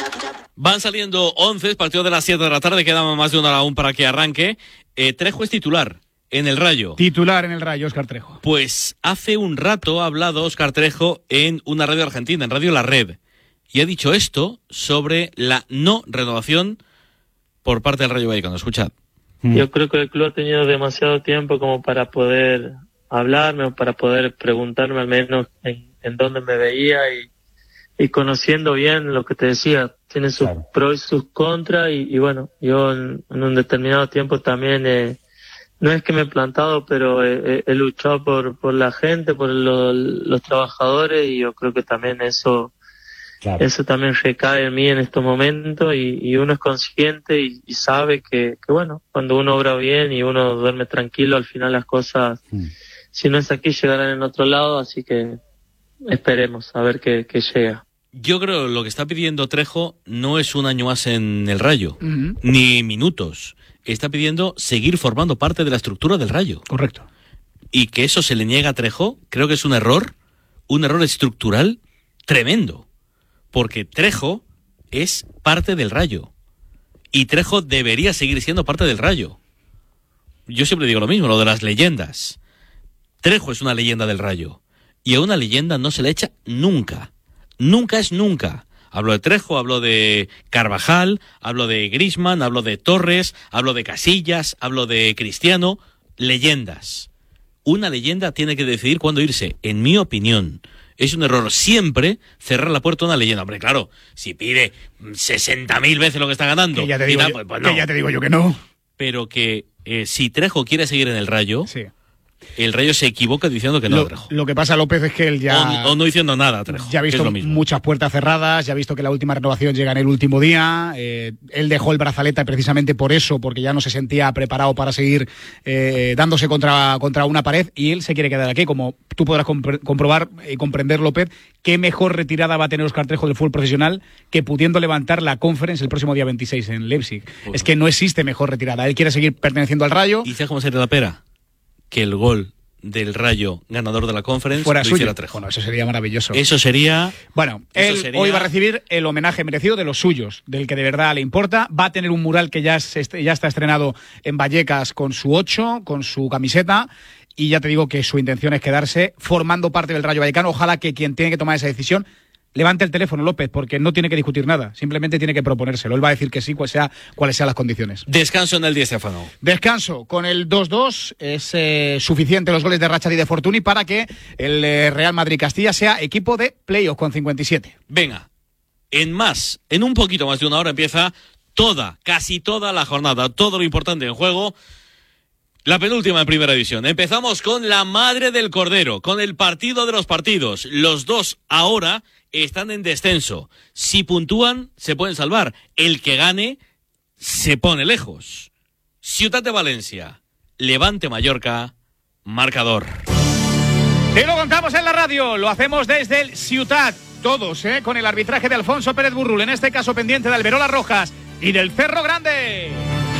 Van saliendo once, partido de las siete de la tarde, queda más de una hora aún para que arranque. Eh, Trejo es titular en el Rayo. Titular en el Rayo, Óscar Trejo. Pues hace un rato ha hablado Óscar Trejo en una radio argentina, en Radio La Red, y ha dicho esto sobre la no renovación por parte del Rayo Vallecano. Escuchad. Yo creo que el club ha tenido demasiado tiempo como para poder hablarme o para poder preguntarme al menos en, en dónde me veía y, y conociendo bien lo que te decía, tiene sus claro. pros y sus contras y, y bueno, yo en, en un determinado tiempo también eh, no es que me he plantado, pero he, he luchado por, por la gente, por lo, los trabajadores y yo creo que también eso Claro. Eso también recae en mí en estos momentos y, y uno es consciente y, y sabe que, que, bueno, cuando uno obra bien y uno duerme tranquilo, al final las cosas, mm. si no es aquí, llegarán en otro lado, así que esperemos a ver qué, qué llega. Yo creo que lo que está pidiendo Trejo no es un año más en el Rayo, Uh-huh. ni minutos. Está pidiendo seguir formando parte de la estructura del Rayo. Correcto. Y que eso se le niega a Trejo, creo que es un error, un error estructural tremendo. Porque Trejo es parte del Rayo. Y Trejo debería seguir siendo parte del Rayo. Yo siempre digo lo mismo, lo de las leyendas. Trejo es una leyenda del Rayo. Y a una leyenda no se le echa nunca. Nunca es nunca. Hablo de Trejo, hablo de Carvajal, hablo de Griezmann, hablo de Torres, hablo de Casillas, hablo de Cristiano. Leyendas. Una leyenda tiene que decidir cuándo irse, en mi opinión. Es un error siempre cerrar la puerta a una leyenda. Hombre, claro, si pide sesenta mil veces lo que está ganando, que ya te digo, tal, yo, pues, pues no. que ya te digo yo que no. Pero que eh, si Trejo quiere seguir en el Rayo, sí. el Rayo se equivoca diciendo que no, lo, Trejo. Lo que pasa, López, es que él ya... O, o no diciendo nada, Trejo. Ya ha visto muchas puertas cerradas, ya ha visto que la última renovación llega en el último día. Eh, él dejó el brazalete precisamente por eso, porque ya no se sentía preparado para seguir eh, dándose contra, contra una pared, y él se quiere quedar aquí. Como tú podrás compr- comprobar y comprender, López, qué mejor retirada va a tener Óscar Trejo del fútbol profesional que pudiendo levantar la Conference el próximo día veintiséis en Leipzig. Uf. Es que no existe mejor retirada. Él quiere seguir perteneciendo al Rayo. ¿Y sabes cómo sería la pera? Que el gol del Rayo ganador de la Conference fuera lo suyo. hiciera Trejo. Bueno, eso sería maravilloso. Eso sería... Bueno, eso él sería... hoy va a recibir el homenaje merecido de los suyos, del que de verdad le importa. Va a tener un mural que ya, se, ya está estrenado en Vallecas con su ocho, con su camiseta, y ya te digo que su intención es quedarse formando parte del Rayo Vallecano. Ojalá que quien tiene que tomar esa decisión levante el teléfono, López, porque no tiene que discutir nada, simplemente tiene que proponérselo. Él va a decir que sí, cual sea, cuáles sean las condiciones. Descanso en el Di Stéfano. Descanso. Con el dos dos es eh, suficiente los goles de Rachad y de Fortuny para que el eh, Real Madrid-Castilla sea equipo de playoff con cincuenta y siete. Venga, en más, en un poquito más de una hora empieza toda, casi toda la jornada, todo lo importante en juego. La penúltima en Primera División. Empezamos con la Madre del Cordero, con el partido de los partidos. Los dos ahora están en descenso. Si puntúan, se pueden salvar. El que gane se pone lejos. Ciutat de Valencia, Levante Mallorca, marcador. Te lo contamos en la radio, lo hacemos desde el Ciutat. Todos, ¿eh? Con el arbitraje de Alfonso Pérez Burrul, en este caso pendiente de Alberola Rojas y del Cerro Grande.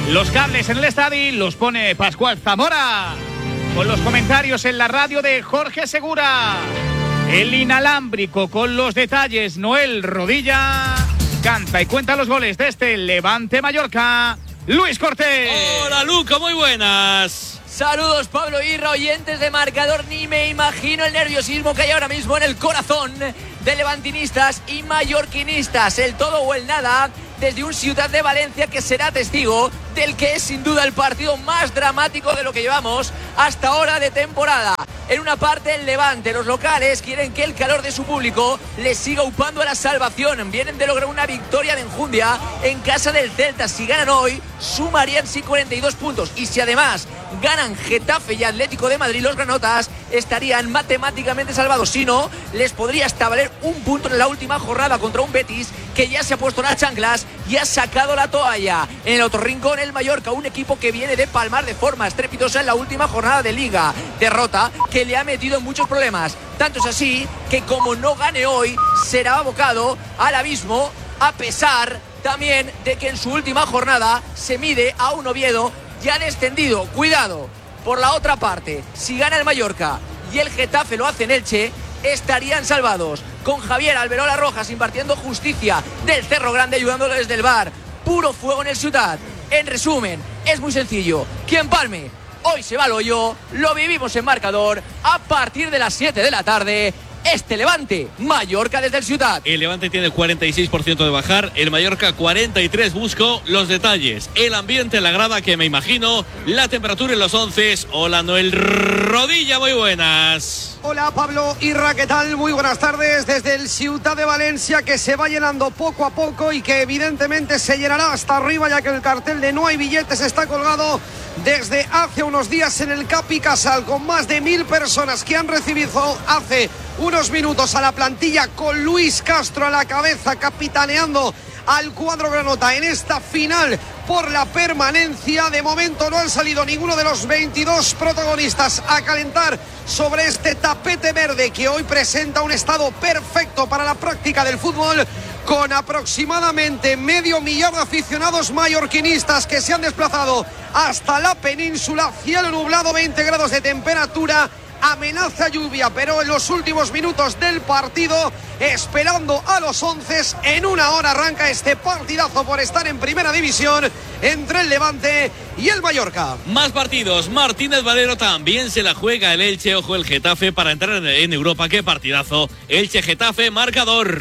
Los cables en el estadio los pone Pascual Zamora, con los comentarios en la radio de Jorge Segura. El inalámbrico con los detalles, Noel Rodilla. Canta y cuenta los goles de este Levante Mallorca, Luis Cortés. Hola, Luca, muy buenas. Saludos, Pablo Irra, oyentes de Marcador. Ni me imagino el nerviosismo que hay ahora mismo en el corazón de levantinistas y mallorquinistas. El todo o el nada desde un Ciutat de Valencia que será testigo del que es sin duda el partido más dramático de lo que llevamos hasta ahora de temporada. En una parte el Levante, los locales quieren que el calor de su público les siga upando a la salvación. Vienen de lograr una victoria de enjundia en casa del Celta. Si ganan hoy, sumarían sí cuarenta y dos puntos. Y si además ganan Getafe y Atlético de Madrid, los granotas estarían matemáticamente salvados. Si no, les podría hasta valer un punto en la última jornada contra un Betis que ya se ha puesto las chanclas y ha sacado la toalla. En el otro rincón, el Mallorca, un equipo que viene de palmar de forma estrepitosa en la última jornada de Liga. Derrota que le ha metido en muchos problemas. Tanto es así que como no gane hoy, será abocado al abismo, a pesar también de que en su última jornada se mide a un Oviedo ya descendido. Cuidado, por la otra parte, si gana el Mallorca y el Getafe lo hace en Elche, estarían salvados, con Javier Alberola Rojas impartiendo justicia del Cerro Grande, ayudándolo desde el bar. Puro fuego en el Ciutat. En resumen, es muy sencillo. Quien palme hoy se va al hoyo. Lo vivimos en Marcador a partir de las siete de la tarde. Este Levante, Mallorca desde el Ciutat. El Levante tiene el cuarenta y seis por ciento de bajar, el Mallorca cuarenta y tres. Busco los detalles, el ambiente, la grada que me imagino, la temperatura en los once. Hola, Noel Rodilla, muy buenas. Hola, Pablo Irra, ¿qué tal? Muy buenas tardes desde el Ciutat de Valencia, que se va llenando poco a poco y que evidentemente se llenará hasta arriba, ya que el cartel de no hay billetes está colgado desde hace unos días en el Capi Casal, con más de mil personas que han recibido hace unos minutos a la plantilla, con Luis Castro a la cabeza, capitaneando al cuadro granota en esta final por la permanencia. De momento no han salido ninguno de los veintidós protagonistas a calentar sobre este tapete verde, que hoy presenta un estado perfecto para la práctica del fútbol, con aproximadamente medio millar de aficionados mallorquinistas que se han desplazado hasta la península. Cielo nublado, veinte grados de temperatura, amenaza lluvia, pero en los últimos minutos del partido, esperando a los once, en una hora arranca este partidazo por estar en primera división entre el Levante y el Mallorca. Más partidos, Martínez Valero también se la juega el Elche, ojo el Getafe para entrar en, en Europa. Qué partidazo, Elche-Getafe, marcador.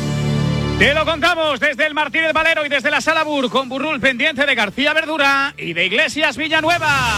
Te lo contamos desde el Martínez Valero y desde la Sala Bur, con Burrul pendiente de García Verdura y de Iglesias Villanueva.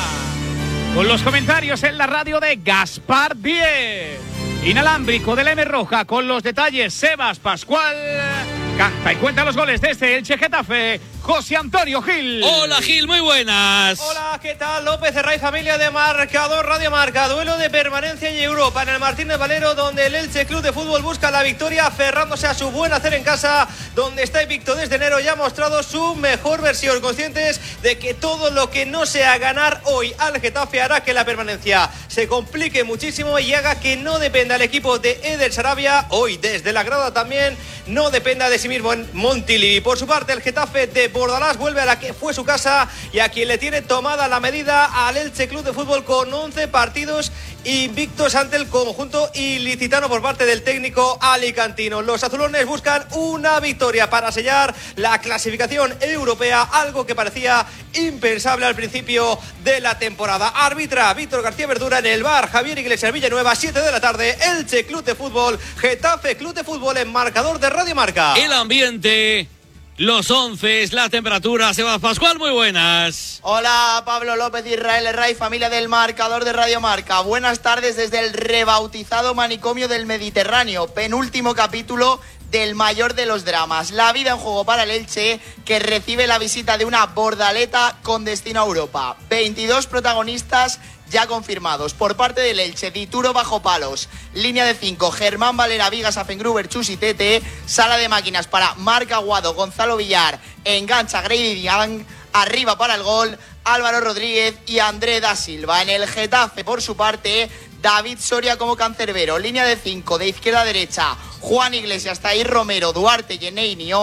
Con los comentarios en la radio de Gaspar Díez. Inalámbrico de la M Roja, con los detalles Sebas Pascual. Canta y cuenta los goles desde Elche Getafe, José Antonio Gil. Hola Gil, muy buenas. Hola, ¿qué tal? López Herray, familia de Marcador Radio Marca. Duelo de permanencia en Europa en el Martínez Valero, donde el Elche Club de Fútbol busca la victoria aferrándose a su buen hacer en casa, donde está invicto desde enero y ha mostrado su mejor versión, conscientes de que todo lo que no sea ganar hoy al Getafe hará que la permanencia se complique muchísimo y haga que no dependa el equipo de Eder Sarabia, hoy desde la grada también no dependa de sí mismo en Montilivi. Por su parte, el Getafe de Bordalás vuelve a la que fue su casa y a quien le tiene tomada la medida al Elche Club de Fútbol, con once partidos invictos ante el conjunto ilicitano por parte del técnico alicantino. Los azulones buscan una victoria para sellar la clasificación europea, algo que parecía impensable al principio de la temporada. Arbitra Víctor García Verdura, en el bar Javier Iglesias Villanueva, siete de la tarde, Elche Club de Fútbol, Getafe Club de Fútbol, en Marcador de Radio Marca. El ambiente, los once, la temperatura. Sebas Pascual, muy buenas. Hola, Pablo López, Israel Herray, familia del Marcador de Radio Marca. Buenas tardes desde el rebautizado Manicomio del Mediterráneo, penúltimo capítulo del mayor de los dramas. La vida en juego para el Elche, que recibe la visita de una Bordaleta con destino a Europa. veintidós protagonistas ya confirmados. Por parte del Elche, Dituro bajo palos, línea de cinco, Germán Valera, Vigas, Afengruber, Chus y Tete, sala de máquinas para Marc Aguado, Gonzalo Villar, engancha Grady Diang, arriba para el gol Álvaro Rodríguez y André da Silva. En el Getafe, por su parte, David Soria como cancerbero, línea de cinco, de izquierda a derecha, Juan Iglesias, Tahir Romero, Duarte, Yenei, Niom,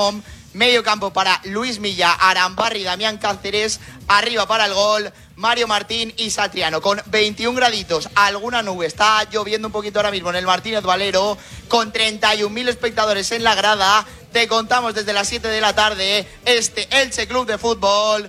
medio campo para Luis Milla, Arambarri, Damián Cáceres, arriba para el gol Mario Martín y Satriano, con veintiún graditos, alguna nube, está lloviendo un poquito ahora mismo en el Martínez Valero, con treinta y un mil espectadores en la grada. Te contamos desde las siete de la tarde este Elche Club de Fútbol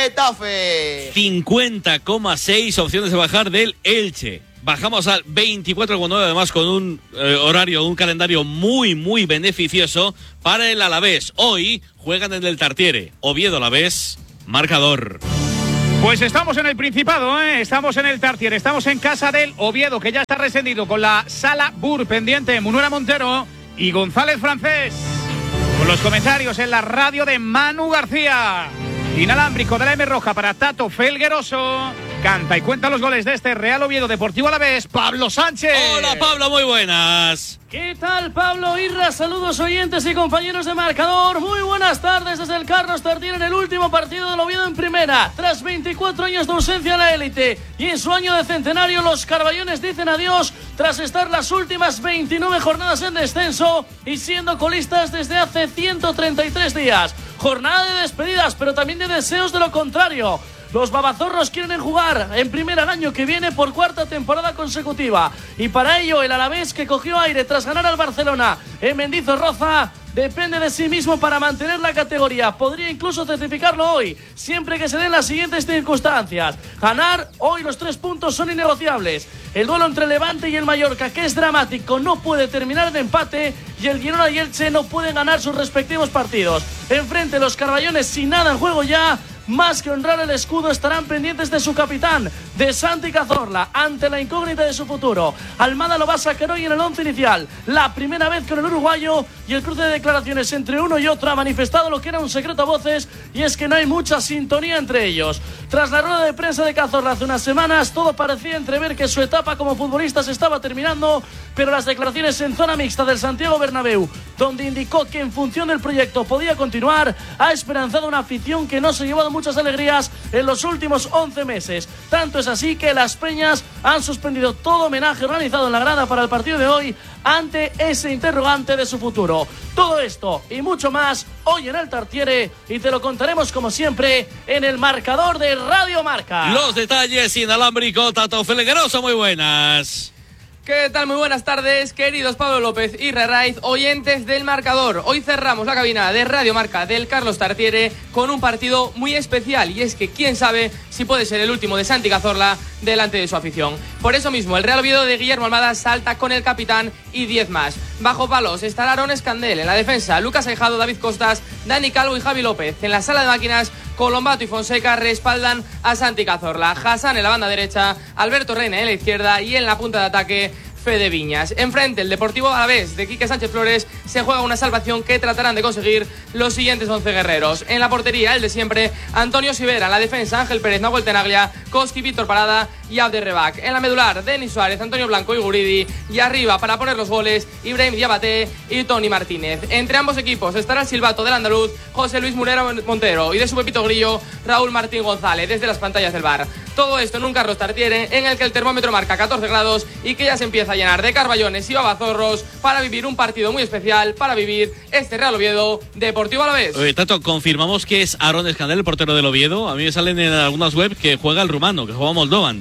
Getafe. cincuenta coma seis opciones de bajar del Elche. Bajamos al veinticuatro coma nueve, además con un eh, horario, un calendario muy, muy beneficioso para el Alavés. Hoy juegan en el Tartiere. Oviedo Alavés, marcador. Pues estamos en el Principado, ¿eh? Estamos en el Tartiere, estamos en casa del Oviedo, que ya está rescendido con la Sala Bur pendiente, Munuera Montero y González Francés. Con los comentarios en la radio de Manu García. Inalámbrico de la M Roja para Tato Felgueroso. Canta y cuenta los goles de este Real Oviedo Deportivo Alavés, Pablo Sánchez. Hola Pablo, muy buenas. ¿Qué tal, Pablo Irra? Saludos oyentes y compañeros de marcador. Muy buenas tardes desde el Carlos Tartiere en el último partido del Oviedo en primera. Tras veinticuatro años de ausencia en la élite y en su año de centenario, los carballones dicen adiós tras estar las últimas veintinueve jornadas en descenso y siendo colistas desde hace ciento treinta y tres días. Jornada de despedidas, pero también de deseos de lo contrario. Los babazorros quieren jugar en primera el año que viene por cuarta temporada consecutiva. Y para ello el Alavés, que cogió aire tras ganar al Barcelona en Mendizorroza, depende de sí mismo para mantener la categoría. Podría incluso certificarlo hoy, siempre que se den las siguientes circunstancias. Ganar hoy, los tres puntos son innegociables. El duelo entre Levante y el Mallorca, que es dramático, no puede terminar en empate. Y el Girona y Elche no pueden ganar sus respectivos partidos. Enfrente los carballones, sin nada en juego ya, más que honrar el escudo, estarán pendientes de su capitán, de Santi Cazorla, ante la incógnita de su futuro. Almada lo va a sacar hoy en el once inicial, la primera vez con el uruguayo, y el cruce de declaraciones entre uno y otro ha manifestado lo que era un secreto a voces, y es que no hay mucha sintonía entre ellos. Tras la rueda de prensa de Cazorla hace unas semanas, todo parecía entrever que su etapa como futbolista se estaba terminando, pero las declaraciones en zona mixta del Santiago Bernabéu, donde indicó que en función del proyecto podía continuar, ha esperanzado una afición que no se ha llevado muchas alegrías en los últimos once meses. Tanto es así que las Peñas han suspendido todo homenaje organizado en la grada para el partido de hoy ante ese interrogante de su futuro. Todo esto y mucho más hoy en el Tartiere, y te lo contaremos como siempre en el marcador de Radio Marca. Los detalles inalámbrico, Tato Felgueroso, muy buenas. ¿Qué tal? Muy buenas tardes, queridos Pablo López y Rerraiz, oyentes del marcador. Hoy cerramos la cabina de Radio Marca del Carlos Tartiere con un partido muy especial, y es que quién sabe si puede ser el último de Santi Cazorla delante de su afición. Por eso mismo, el Real Oviedo de Guillermo Almada salta con el capitán y diez más. Bajo palos estará Aaron Escandel, en la defensa Lucas Aijado, David Costas, Dani Calvo y Javi López. En la sala de máquinas, Colombato y Fonseca respaldan a Santi Cazorla. Hassan en la banda derecha, Alberto Reina en la izquierda, y en la punta de ataque Fede Viñas. Enfrente, el Deportivo Alavés de Quique Sánchez Flores se juega una salvación que tratarán de conseguir los siguientes once guerreros. En la portería, el de siempre, Antonio Sivera. En la defensa, Ángel Pérez, Nahuel Tenaglia, Koski, Víctor Parada y Abderrebac. En la medular, Denis Suárez, Antonio Blanco y Guridi. Y arriba, para poner los goles, Ibrahim Diabaté y Tony Martínez. Entre ambos equipos estará el silbato del andaluz José Luis Murera Montero, y de su Pepito Grillo, Raúl Martín González, desde las pantallas del bar. Todo esto en un Carlos Tartiere en el que el termómetro marca catorce grados y que ya se empieza a llenar de carballones y babazorros para vivir un partido muy especial, para vivir este Real Oviedo Deportivo Alavés. Oye, Tato, confirmamos que es Aaron Escandel, el portero del Oviedo. A mí me salen en algunas webs que juega el rumano, que juega Moldovan.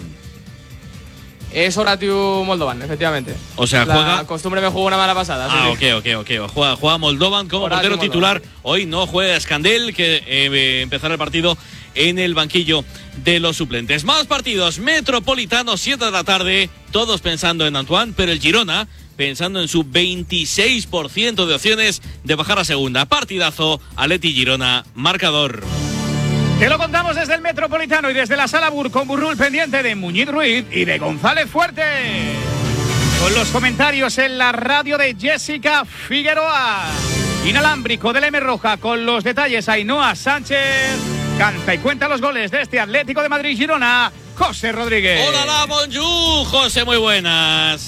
Es Horatiu Moldovan, efectivamente. O sea, la juega... La costumbre me jugó una mala pasada. Ah, sí, ok, ok, ok. Juega, juega Moldovan como Horatiu portero Moldovan. titular. Hoy no juega Escandel, que eh, empezará el partido en el banquillo de los suplentes. Más partidos. Metropolitano, siete de la tarde. Todos pensando en Antoine, pero el Girona pensando en su veintiséis por ciento de opciones de bajar a segunda. Partidazo, Atleti Girona, marcador. Te lo contamos desde el Metropolitano y desde la Sala Bur, con Burrul pendiente de Muñiz Ruiz y de González Fuerte. Con los comentarios en la radio de Jessica Figueroa. Inalámbrico de la M Roja, con los detalles Ainhoa Sánchez. Canta y cuenta los goles de este Atlético de Madrid Girona, José Rodríguez. Hola, la bonjour, José, muy buenas.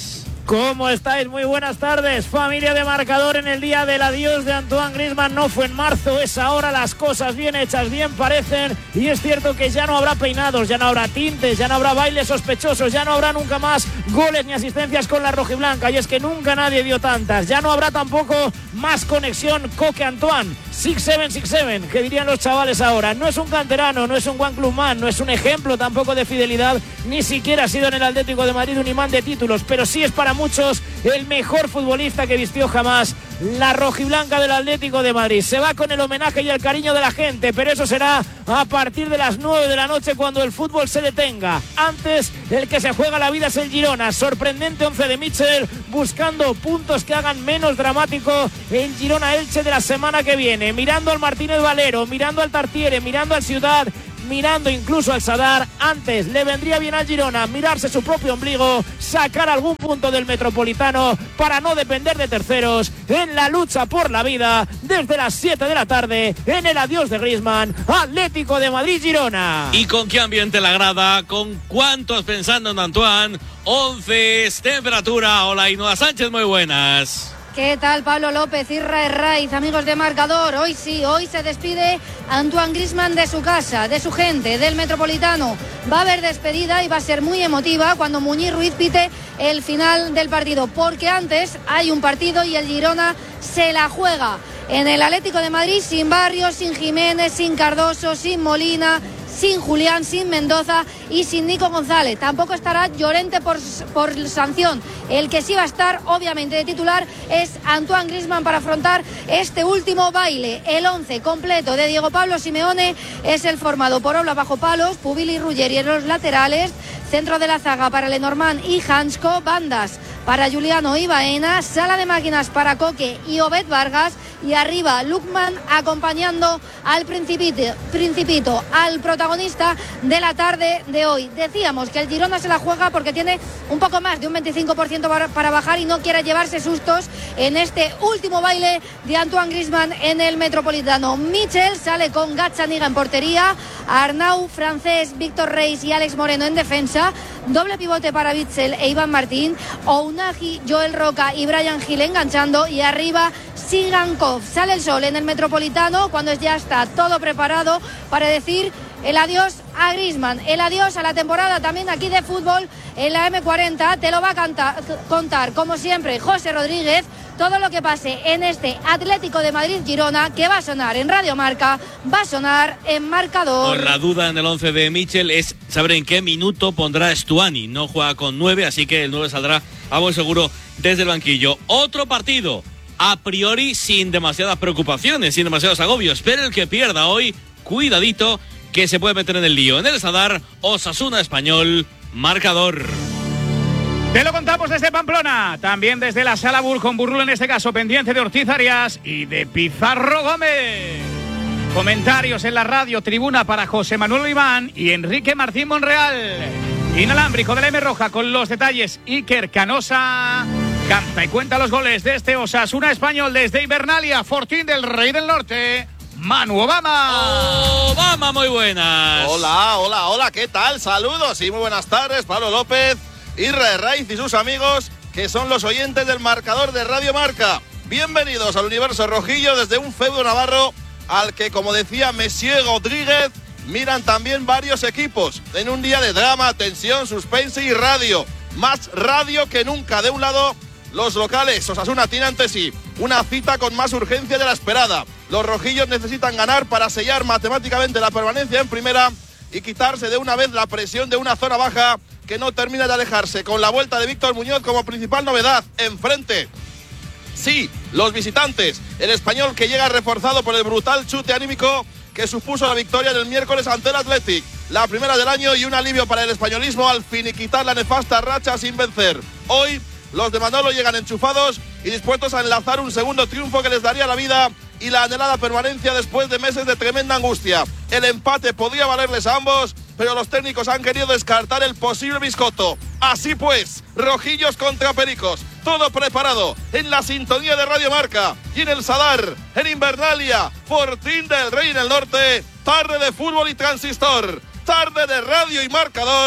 ¿Cómo estáis? Muy buenas tardes, familia de Marcador. En el día del adiós de Antoine Griezmann no fue en marzo, es ahora. Las cosas bien hechas, bien parecen, y es cierto que ya no habrá peinados, ya no habrá tintes, ya no habrá bailes sospechosos, ya no habrá nunca más goles ni asistencias con la rojiblanca, y es que nunca nadie dio tantas. Ya no habrá tampoco más conexión Coque-Antoine, six seven six seven, que dirían los chavales ahora. No es un canterano, no es un One Club Man, no es un ejemplo tampoco de fidelidad, ni siquiera ha sido en el Atlético de Madrid un imán de títulos, pero sí es para muchos el mejor futbolista que vistió jamás la rojiblanca del Atlético de Madrid. Se va con el homenaje y el cariño de la gente, pero eso será a partir de las nueve de la noche, cuando el fútbol se detenga. Antes, el que se juega la vida es el Girona. Sorprendente once de Michel, buscando puntos que hagan menos dramático el Girona-Elche de la semana que viene. Mirando al Martínez Valero, mirando al Tartiere, mirando al Ciudad, mirando incluso al Sadar. Antes le vendría bien al Girona mirarse su propio ombligo, sacar algún punto del Metropolitano para no depender de terceros en la lucha por la vida desde las siete de la tarde en el adiós de Griezmann, Atlético de Madrid-Girona. ¿Y con qué ambiente la grada? ¿Con cuántos pensando en Antoine? once, temperatura. Hola, Ainhoa Sánchez, muy buenas. ¿Qué tal, Pablo López, Irra Herraiz, amigos de Marcador? Hoy sí, hoy se despide Antoine Griezmann de su casa, de su gente, del Metropolitano. Va a haber despedida y va a ser muy emotiva cuando Muñiz Ruiz pite el final del partido, porque antes hay un partido y el Girona se la juega en el Atlético de Madrid, sin Barrios, sin Jiménez, sin Cardoso, sin Molina, sin Julián, sin Mendoza y sin Nico González. Tampoco estará Llorente por, por sanción. El que sí va a estar, obviamente, de titular es Antoine Griezmann para afrontar este último baile. El once completo de Diego Pablo Simeone es el formado por Oblak bajo palos, Pubil y Ruggeri en los laterales, centro de la zaga para Lenormand y Hansko, bandas para Juliano y Baena, sala de máquinas para Coque y Obed Vargas, y arriba Lukman acompañando al Principito, Principito, al protagonista de la tarde de hoy. Decíamos que el Girona se la juega porque tiene un poco más de un veinticinco por ciento para, para bajar y no quiere llevarse sustos en este último baile de Antoine Griezmann en el Metropolitano. Michel sale con Gazzaniga en portería, Arnau, Francés, Víctor Reis y Alex Moreno en defensa, doble pivote para Witsel e Iván Martín, Ounahi, Joel Roca y Brian Gil enganchando, y arriba Sigankov. Sale el sol en el Metropolitano cuando ya está todo preparado para decir el adiós a Griezmann, el adiós a la temporada también aquí de fútbol en la eme cuarenta. Te lo va a cantar, contar, como siempre, José Rodríguez. Todo lo que pase en este Atlético de Madrid-Girona, que va a sonar en Radio Marca, va a sonar en Marcador. Con la duda en el once de Michel es saber en qué minuto pondrá Stuani. No juega con nueve, así que el nueve saldrá a buen seguro desde el banquillo. Otro partido, a priori sin demasiadas preocupaciones, sin demasiados agobios, pero el que pierda hoy, cuidadito, que se puede meter en el lío. En el Sadar, Osasuna Español, Marcador. Te lo contamos desde Pamplona, también desde la Sala Bull, con Burrulo en este caso, pendiente de Ortiz Arias y de Pizarro Gómez. Comentarios en la radio, tribuna para José Manuel Oliván y Enrique Martín Monreal. Inalámbrico de la M Roja con los detalles, Iker Canosa canta y cuenta los goles de este Osasuna Español desde Invernalia, Fortín del Rey del Norte, Manu Obama. Obama, muy buenas. Hola, hola, hola, ¿qué tal? Saludos y muy buenas tardes, Pablo López, Irra Herraiz y sus amigos, que son los oyentes del Marcador de Radio Marca. Bienvenidos al universo rojillo desde un feudo navarro al que, como decía Messier Rodríguez, miran también varios equipos en un día de drama, tensión, suspense y radio. Más radio que nunca. De un lado, los locales. Osasuna tiene ante sí una cita con más urgencia de la esperada. Los rojillos necesitan ganar para sellar matemáticamente la permanencia en primera y quitarse de una vez la presión de una zona baja que no termina de alejarse, con la vuelta de Víctor Muñoz como principal novedad. Enfrente, sí, los visitantes. El Español, que llega reforzado por el brutal chute anímico que supuso la victoria del miércoles ante el Athletic, la primera del año, y un alivio para el españolismo al finiquitar la nefasta racha sin vencer. Hoy los de Manolo llegan enchufados y dispuestos a enlazar un segundo triunfo que les daría la vida y la anhelada permanencia después de meses de tremenda angustia. El empate podría valerles a ambos, pero los técnicos han querido descartar el posible biscotto. Así pues, rojillos contra pericos, todo preparado en la sintonía de Radio Marca y en el Sadar, en Invernalia, Fortín del Rey en el Norte. Tarde de fútbol y transistor, tarde de radio y marcador.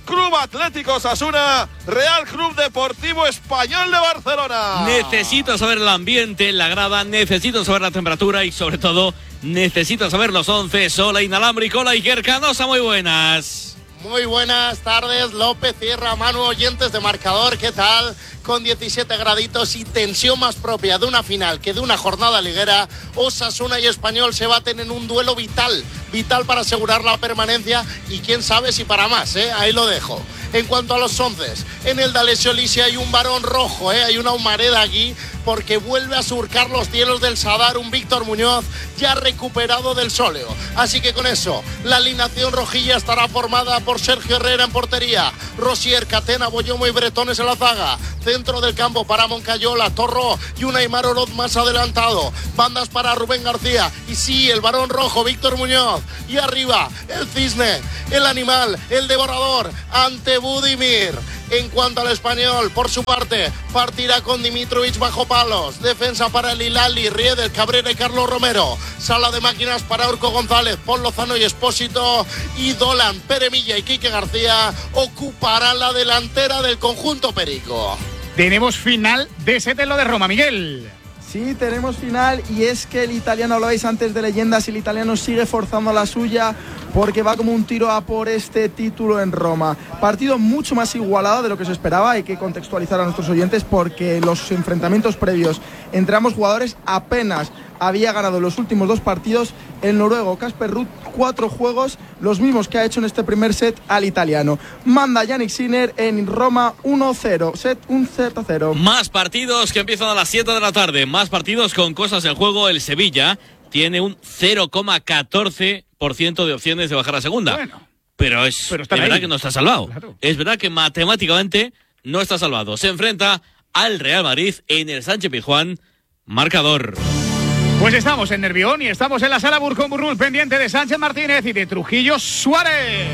Club Atlético Osasuna, Real Club Deportivo Español de Barcelona. Necesito saber el ambiente, la grada, necesito saber la temperatura y sobre todo necesito saber los once. Hola Inalámbrico, hola Iker Canosa, muy buenas. Muy buenas tardes, López, Sierra, Manu, oyentes de Marcador, ¿qué tal? Con diecisiete graditos y tensión más propia de una final que de una jornada liguera, Osasuna y Español se baten en un duelo vital, vital para asegurar la permanencia y quién sabe si para más, ¿eh? Ahí lo dejo. En cuanto a los once, en el D'Alessio Lisi hay un varón rojo, ¿eh? Hay una humareda aquí porque vuelve a surcar los cielos del Sadar un Víctor Muñoz ya recuperado del sóleo. Así que con eso, la alineación rojilla estará formada por Sergio Herrera en portería, Rosier, Catena, Boyomo y Bretones en la zaga. Centro del campo para Moncayola, Torró y un Aimar Oroz más adelantado. Bandas para Rubén García y sí, el varón rojo, Víctor Muñoz. Y arriba, el cisne, el animal, el devorador, ante Budimir. En cuanto al Español, por su parte, partirá con Dimitrovic bajo palos. Defensa para el Hilali, Riedel, Cabrera y Carlos Romero. Sala de máquinas para Urco González, Paul Lozano y Espósito. Y Dolan, Pere Milla y Quique García ocuparán la delantera del conjunto perico. Tenemos final de ese telo de Roma, Miguel. Sí, tenemos final y es que el italiano, hablabais antes de leyendas, y el italiano sigue forzando la suya porque va como un tiro a por este título en Roma. Partido mucho más igualado de lo que se esperaba, hay que contextualizar a nuestros oyentes porque los enfrentamientos previos entre ambos jugadores apenas había ganado los últimos dos partidos el noruego Casper Ruud, cuatro juegos, los mismos que ha hecho en este primer set al italiano. Manda Yannick Sinner en Roma uno cero, set un cero a cero. Más partidos que empiezan a las siete de la tarde, más partidos con cosas en juego. El Sevilla tiene un cero coma catorce por ciento de opciones de bajar a segunda. Bueno, pero es, pero es verdad que no está salvado. Claro. Es verdad que matemáticamente no está salvado. Se enfrenta al Real Madrid en el Sánchez Pizjuán. Marcador. Pues estamos en Nervión y estamos en la sala Burcón Burrul, pendiente de Sánchez Martínez y de Trujillo Suárez.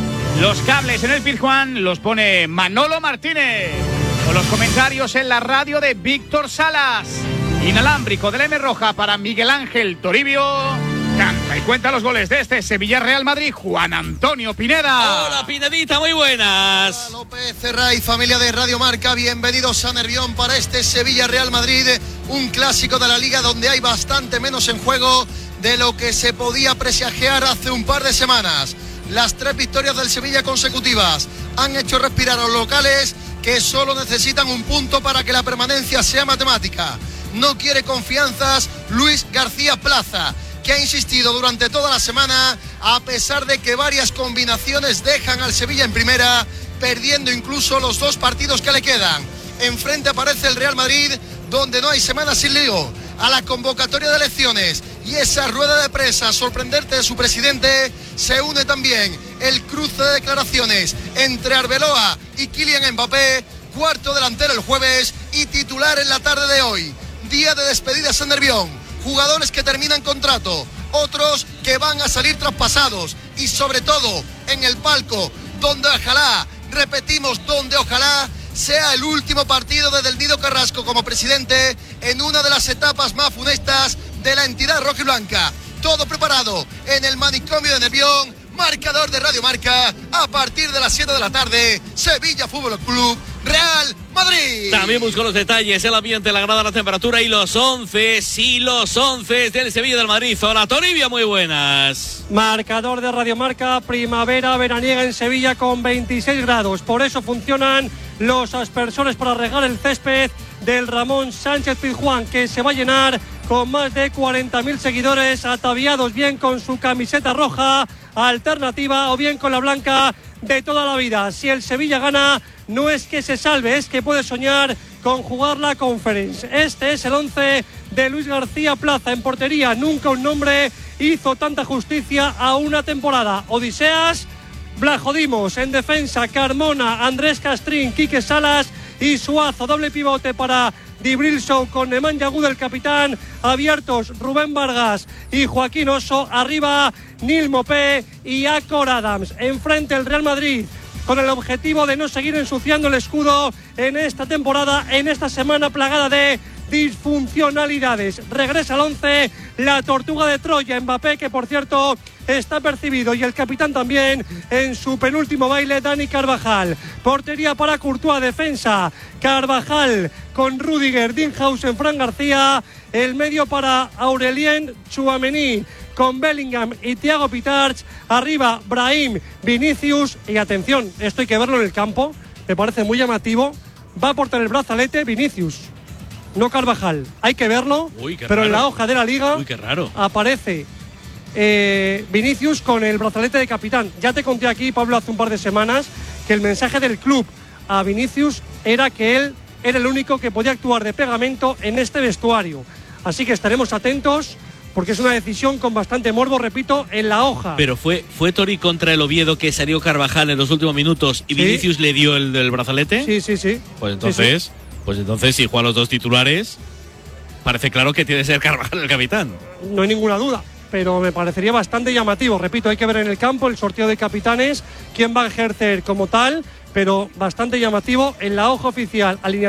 Los cables en el Pizjuán los pone Manolo Martínez, con los comentarios en la radio de Víctor Salas. Inalámbrico de la M Roja para Miguel Ángel Toribio. Canta y cuenta los goles de este Sevilla Real Madrid, Juan Antonio Pineda. Hola Pinedita, muy buenas. Hola López, Cerra y familia de Radio Marca, bienvenidos a Nervión para este Sevilla Real Madrid, un clásico de la Liga donde hay bastante menos en juego de lo que se podía presagiar hace un par de semanas. Las tres victorias del Sevilla consecutivas han hecho respirar a los locales, que solo necesitan un punto para que la permanencia sea matemática. No quiere confianzas Luis García Plaza, que ha insistido durante toda la semana, a pesar de que varias combinaciones dejan al Sevilla en primera, perdiendo incluso los dos partidos que le quedan. Enfrente aparece el Real Madrid, donde no hay semana sin lío. A la convocatoria de elecciones y esa rueda de prensa sorprendente de su presidente, se une también el cruce de declaraciones entre Arbeloa y Kylian Mbappé, cuarto delantero el jueves y titular en la tarde de hoy. Día de despedidas en Nervión. Jugadores que terminan contrato, otros que van a salir traspasados y sobre todo en el palco donde ojalá, repetimos, donde ojalá sea el último partido de Del Nido Carrasco como presidente en una de las etapas más funestas de la entidad rojiblanca. Todo preparado en el manicomio de Nervión, marcador de Radio Marca, a partir de las siete de la tarde, Sevilla Fútbol Club, Real Madrid. También busco los detalles, el ambiente, la grada, la temperatura y los once, sí, los once del Sevilla del Madrid. Hola Toribia, muy buenas. Marcador de Radio Marca, primavera veraniega en Sevilla con veintiséis grados. Por eso funcionan los aspersores para regar el césped del Ramón Sánchez Pizjuán, que se va a llenar con más de cuarenta mil seguidores ataviados bien con su camiseta roja alternativa o bien con la blanca de toda la vida. Si el Sevilla gana, no es que se salve, es que puede soñar con jugar la Conference. Este es el once de Luis García Plaza en portería. Nunca un nombre hizo tanta justicia a una temporada. Odiseas, Blajodimos en defensa, Carmona, Andrés Castrín, Quique Salas y Suazo. Doble pivote para Dibril Show con Nemanja Gud, el capitán. Abiertos Rubén Vargas y Joaquín Oso. Arriba Nil Mopé y Acor Adams. Enfrente el Real Madrid, con el objetivo de no seguir ensuciando el escudo en esta temporada, en esta semana plagada de disfuncionalidades. Regresa al once la Tortuga de Troya, Mbappé, que por cierto está percibido, y el capitán también en su penúltimo baile, Dani Carvajal. Portería para Courtois, defensa Carvajal con Rüdiger, Dinghausen, Fran García. El medio para Aurelien Tchouaméni con Bellingham y Thiago Pitarch. Arriba Brahim, Vinicius. Y atención, esto hay que verlo en el campo, me parece muy llamativo. Va a portar el brazalete Vinicius, no Carvajal. Hay que verlo. Uy, qué pero raro. en la hoja de la liga Uy, qué raro. aparece eh, Vinicius con el brazalete de capitán. Ya te conté aquí, Pablo, hace un par de semanas que el mensaje del club a Vinicius era que él era el único que podía actuar de pegamento en este vestuario. Así que estaremos atentos, porque es una decisión con bastante morbo, repito, en la hoja. Pero fue, fue Tori contra el Oviedo que salió Carvajal en los últimos minutos y Sí. Vinicius le dio el del brazalete. Sí, sí, sí. Pues entonces, Sí, pues entonces si juega los dos titulares, parece claro que tiene que ser Carvajal el capitán. No hay ninguna duda, pero me parecería bastante llamativo. Repito, hay que ver en el campo el sorteo de capitanes, quién va a ejercer como tal, pero bastante llamativo en la hoja oficial. Alineación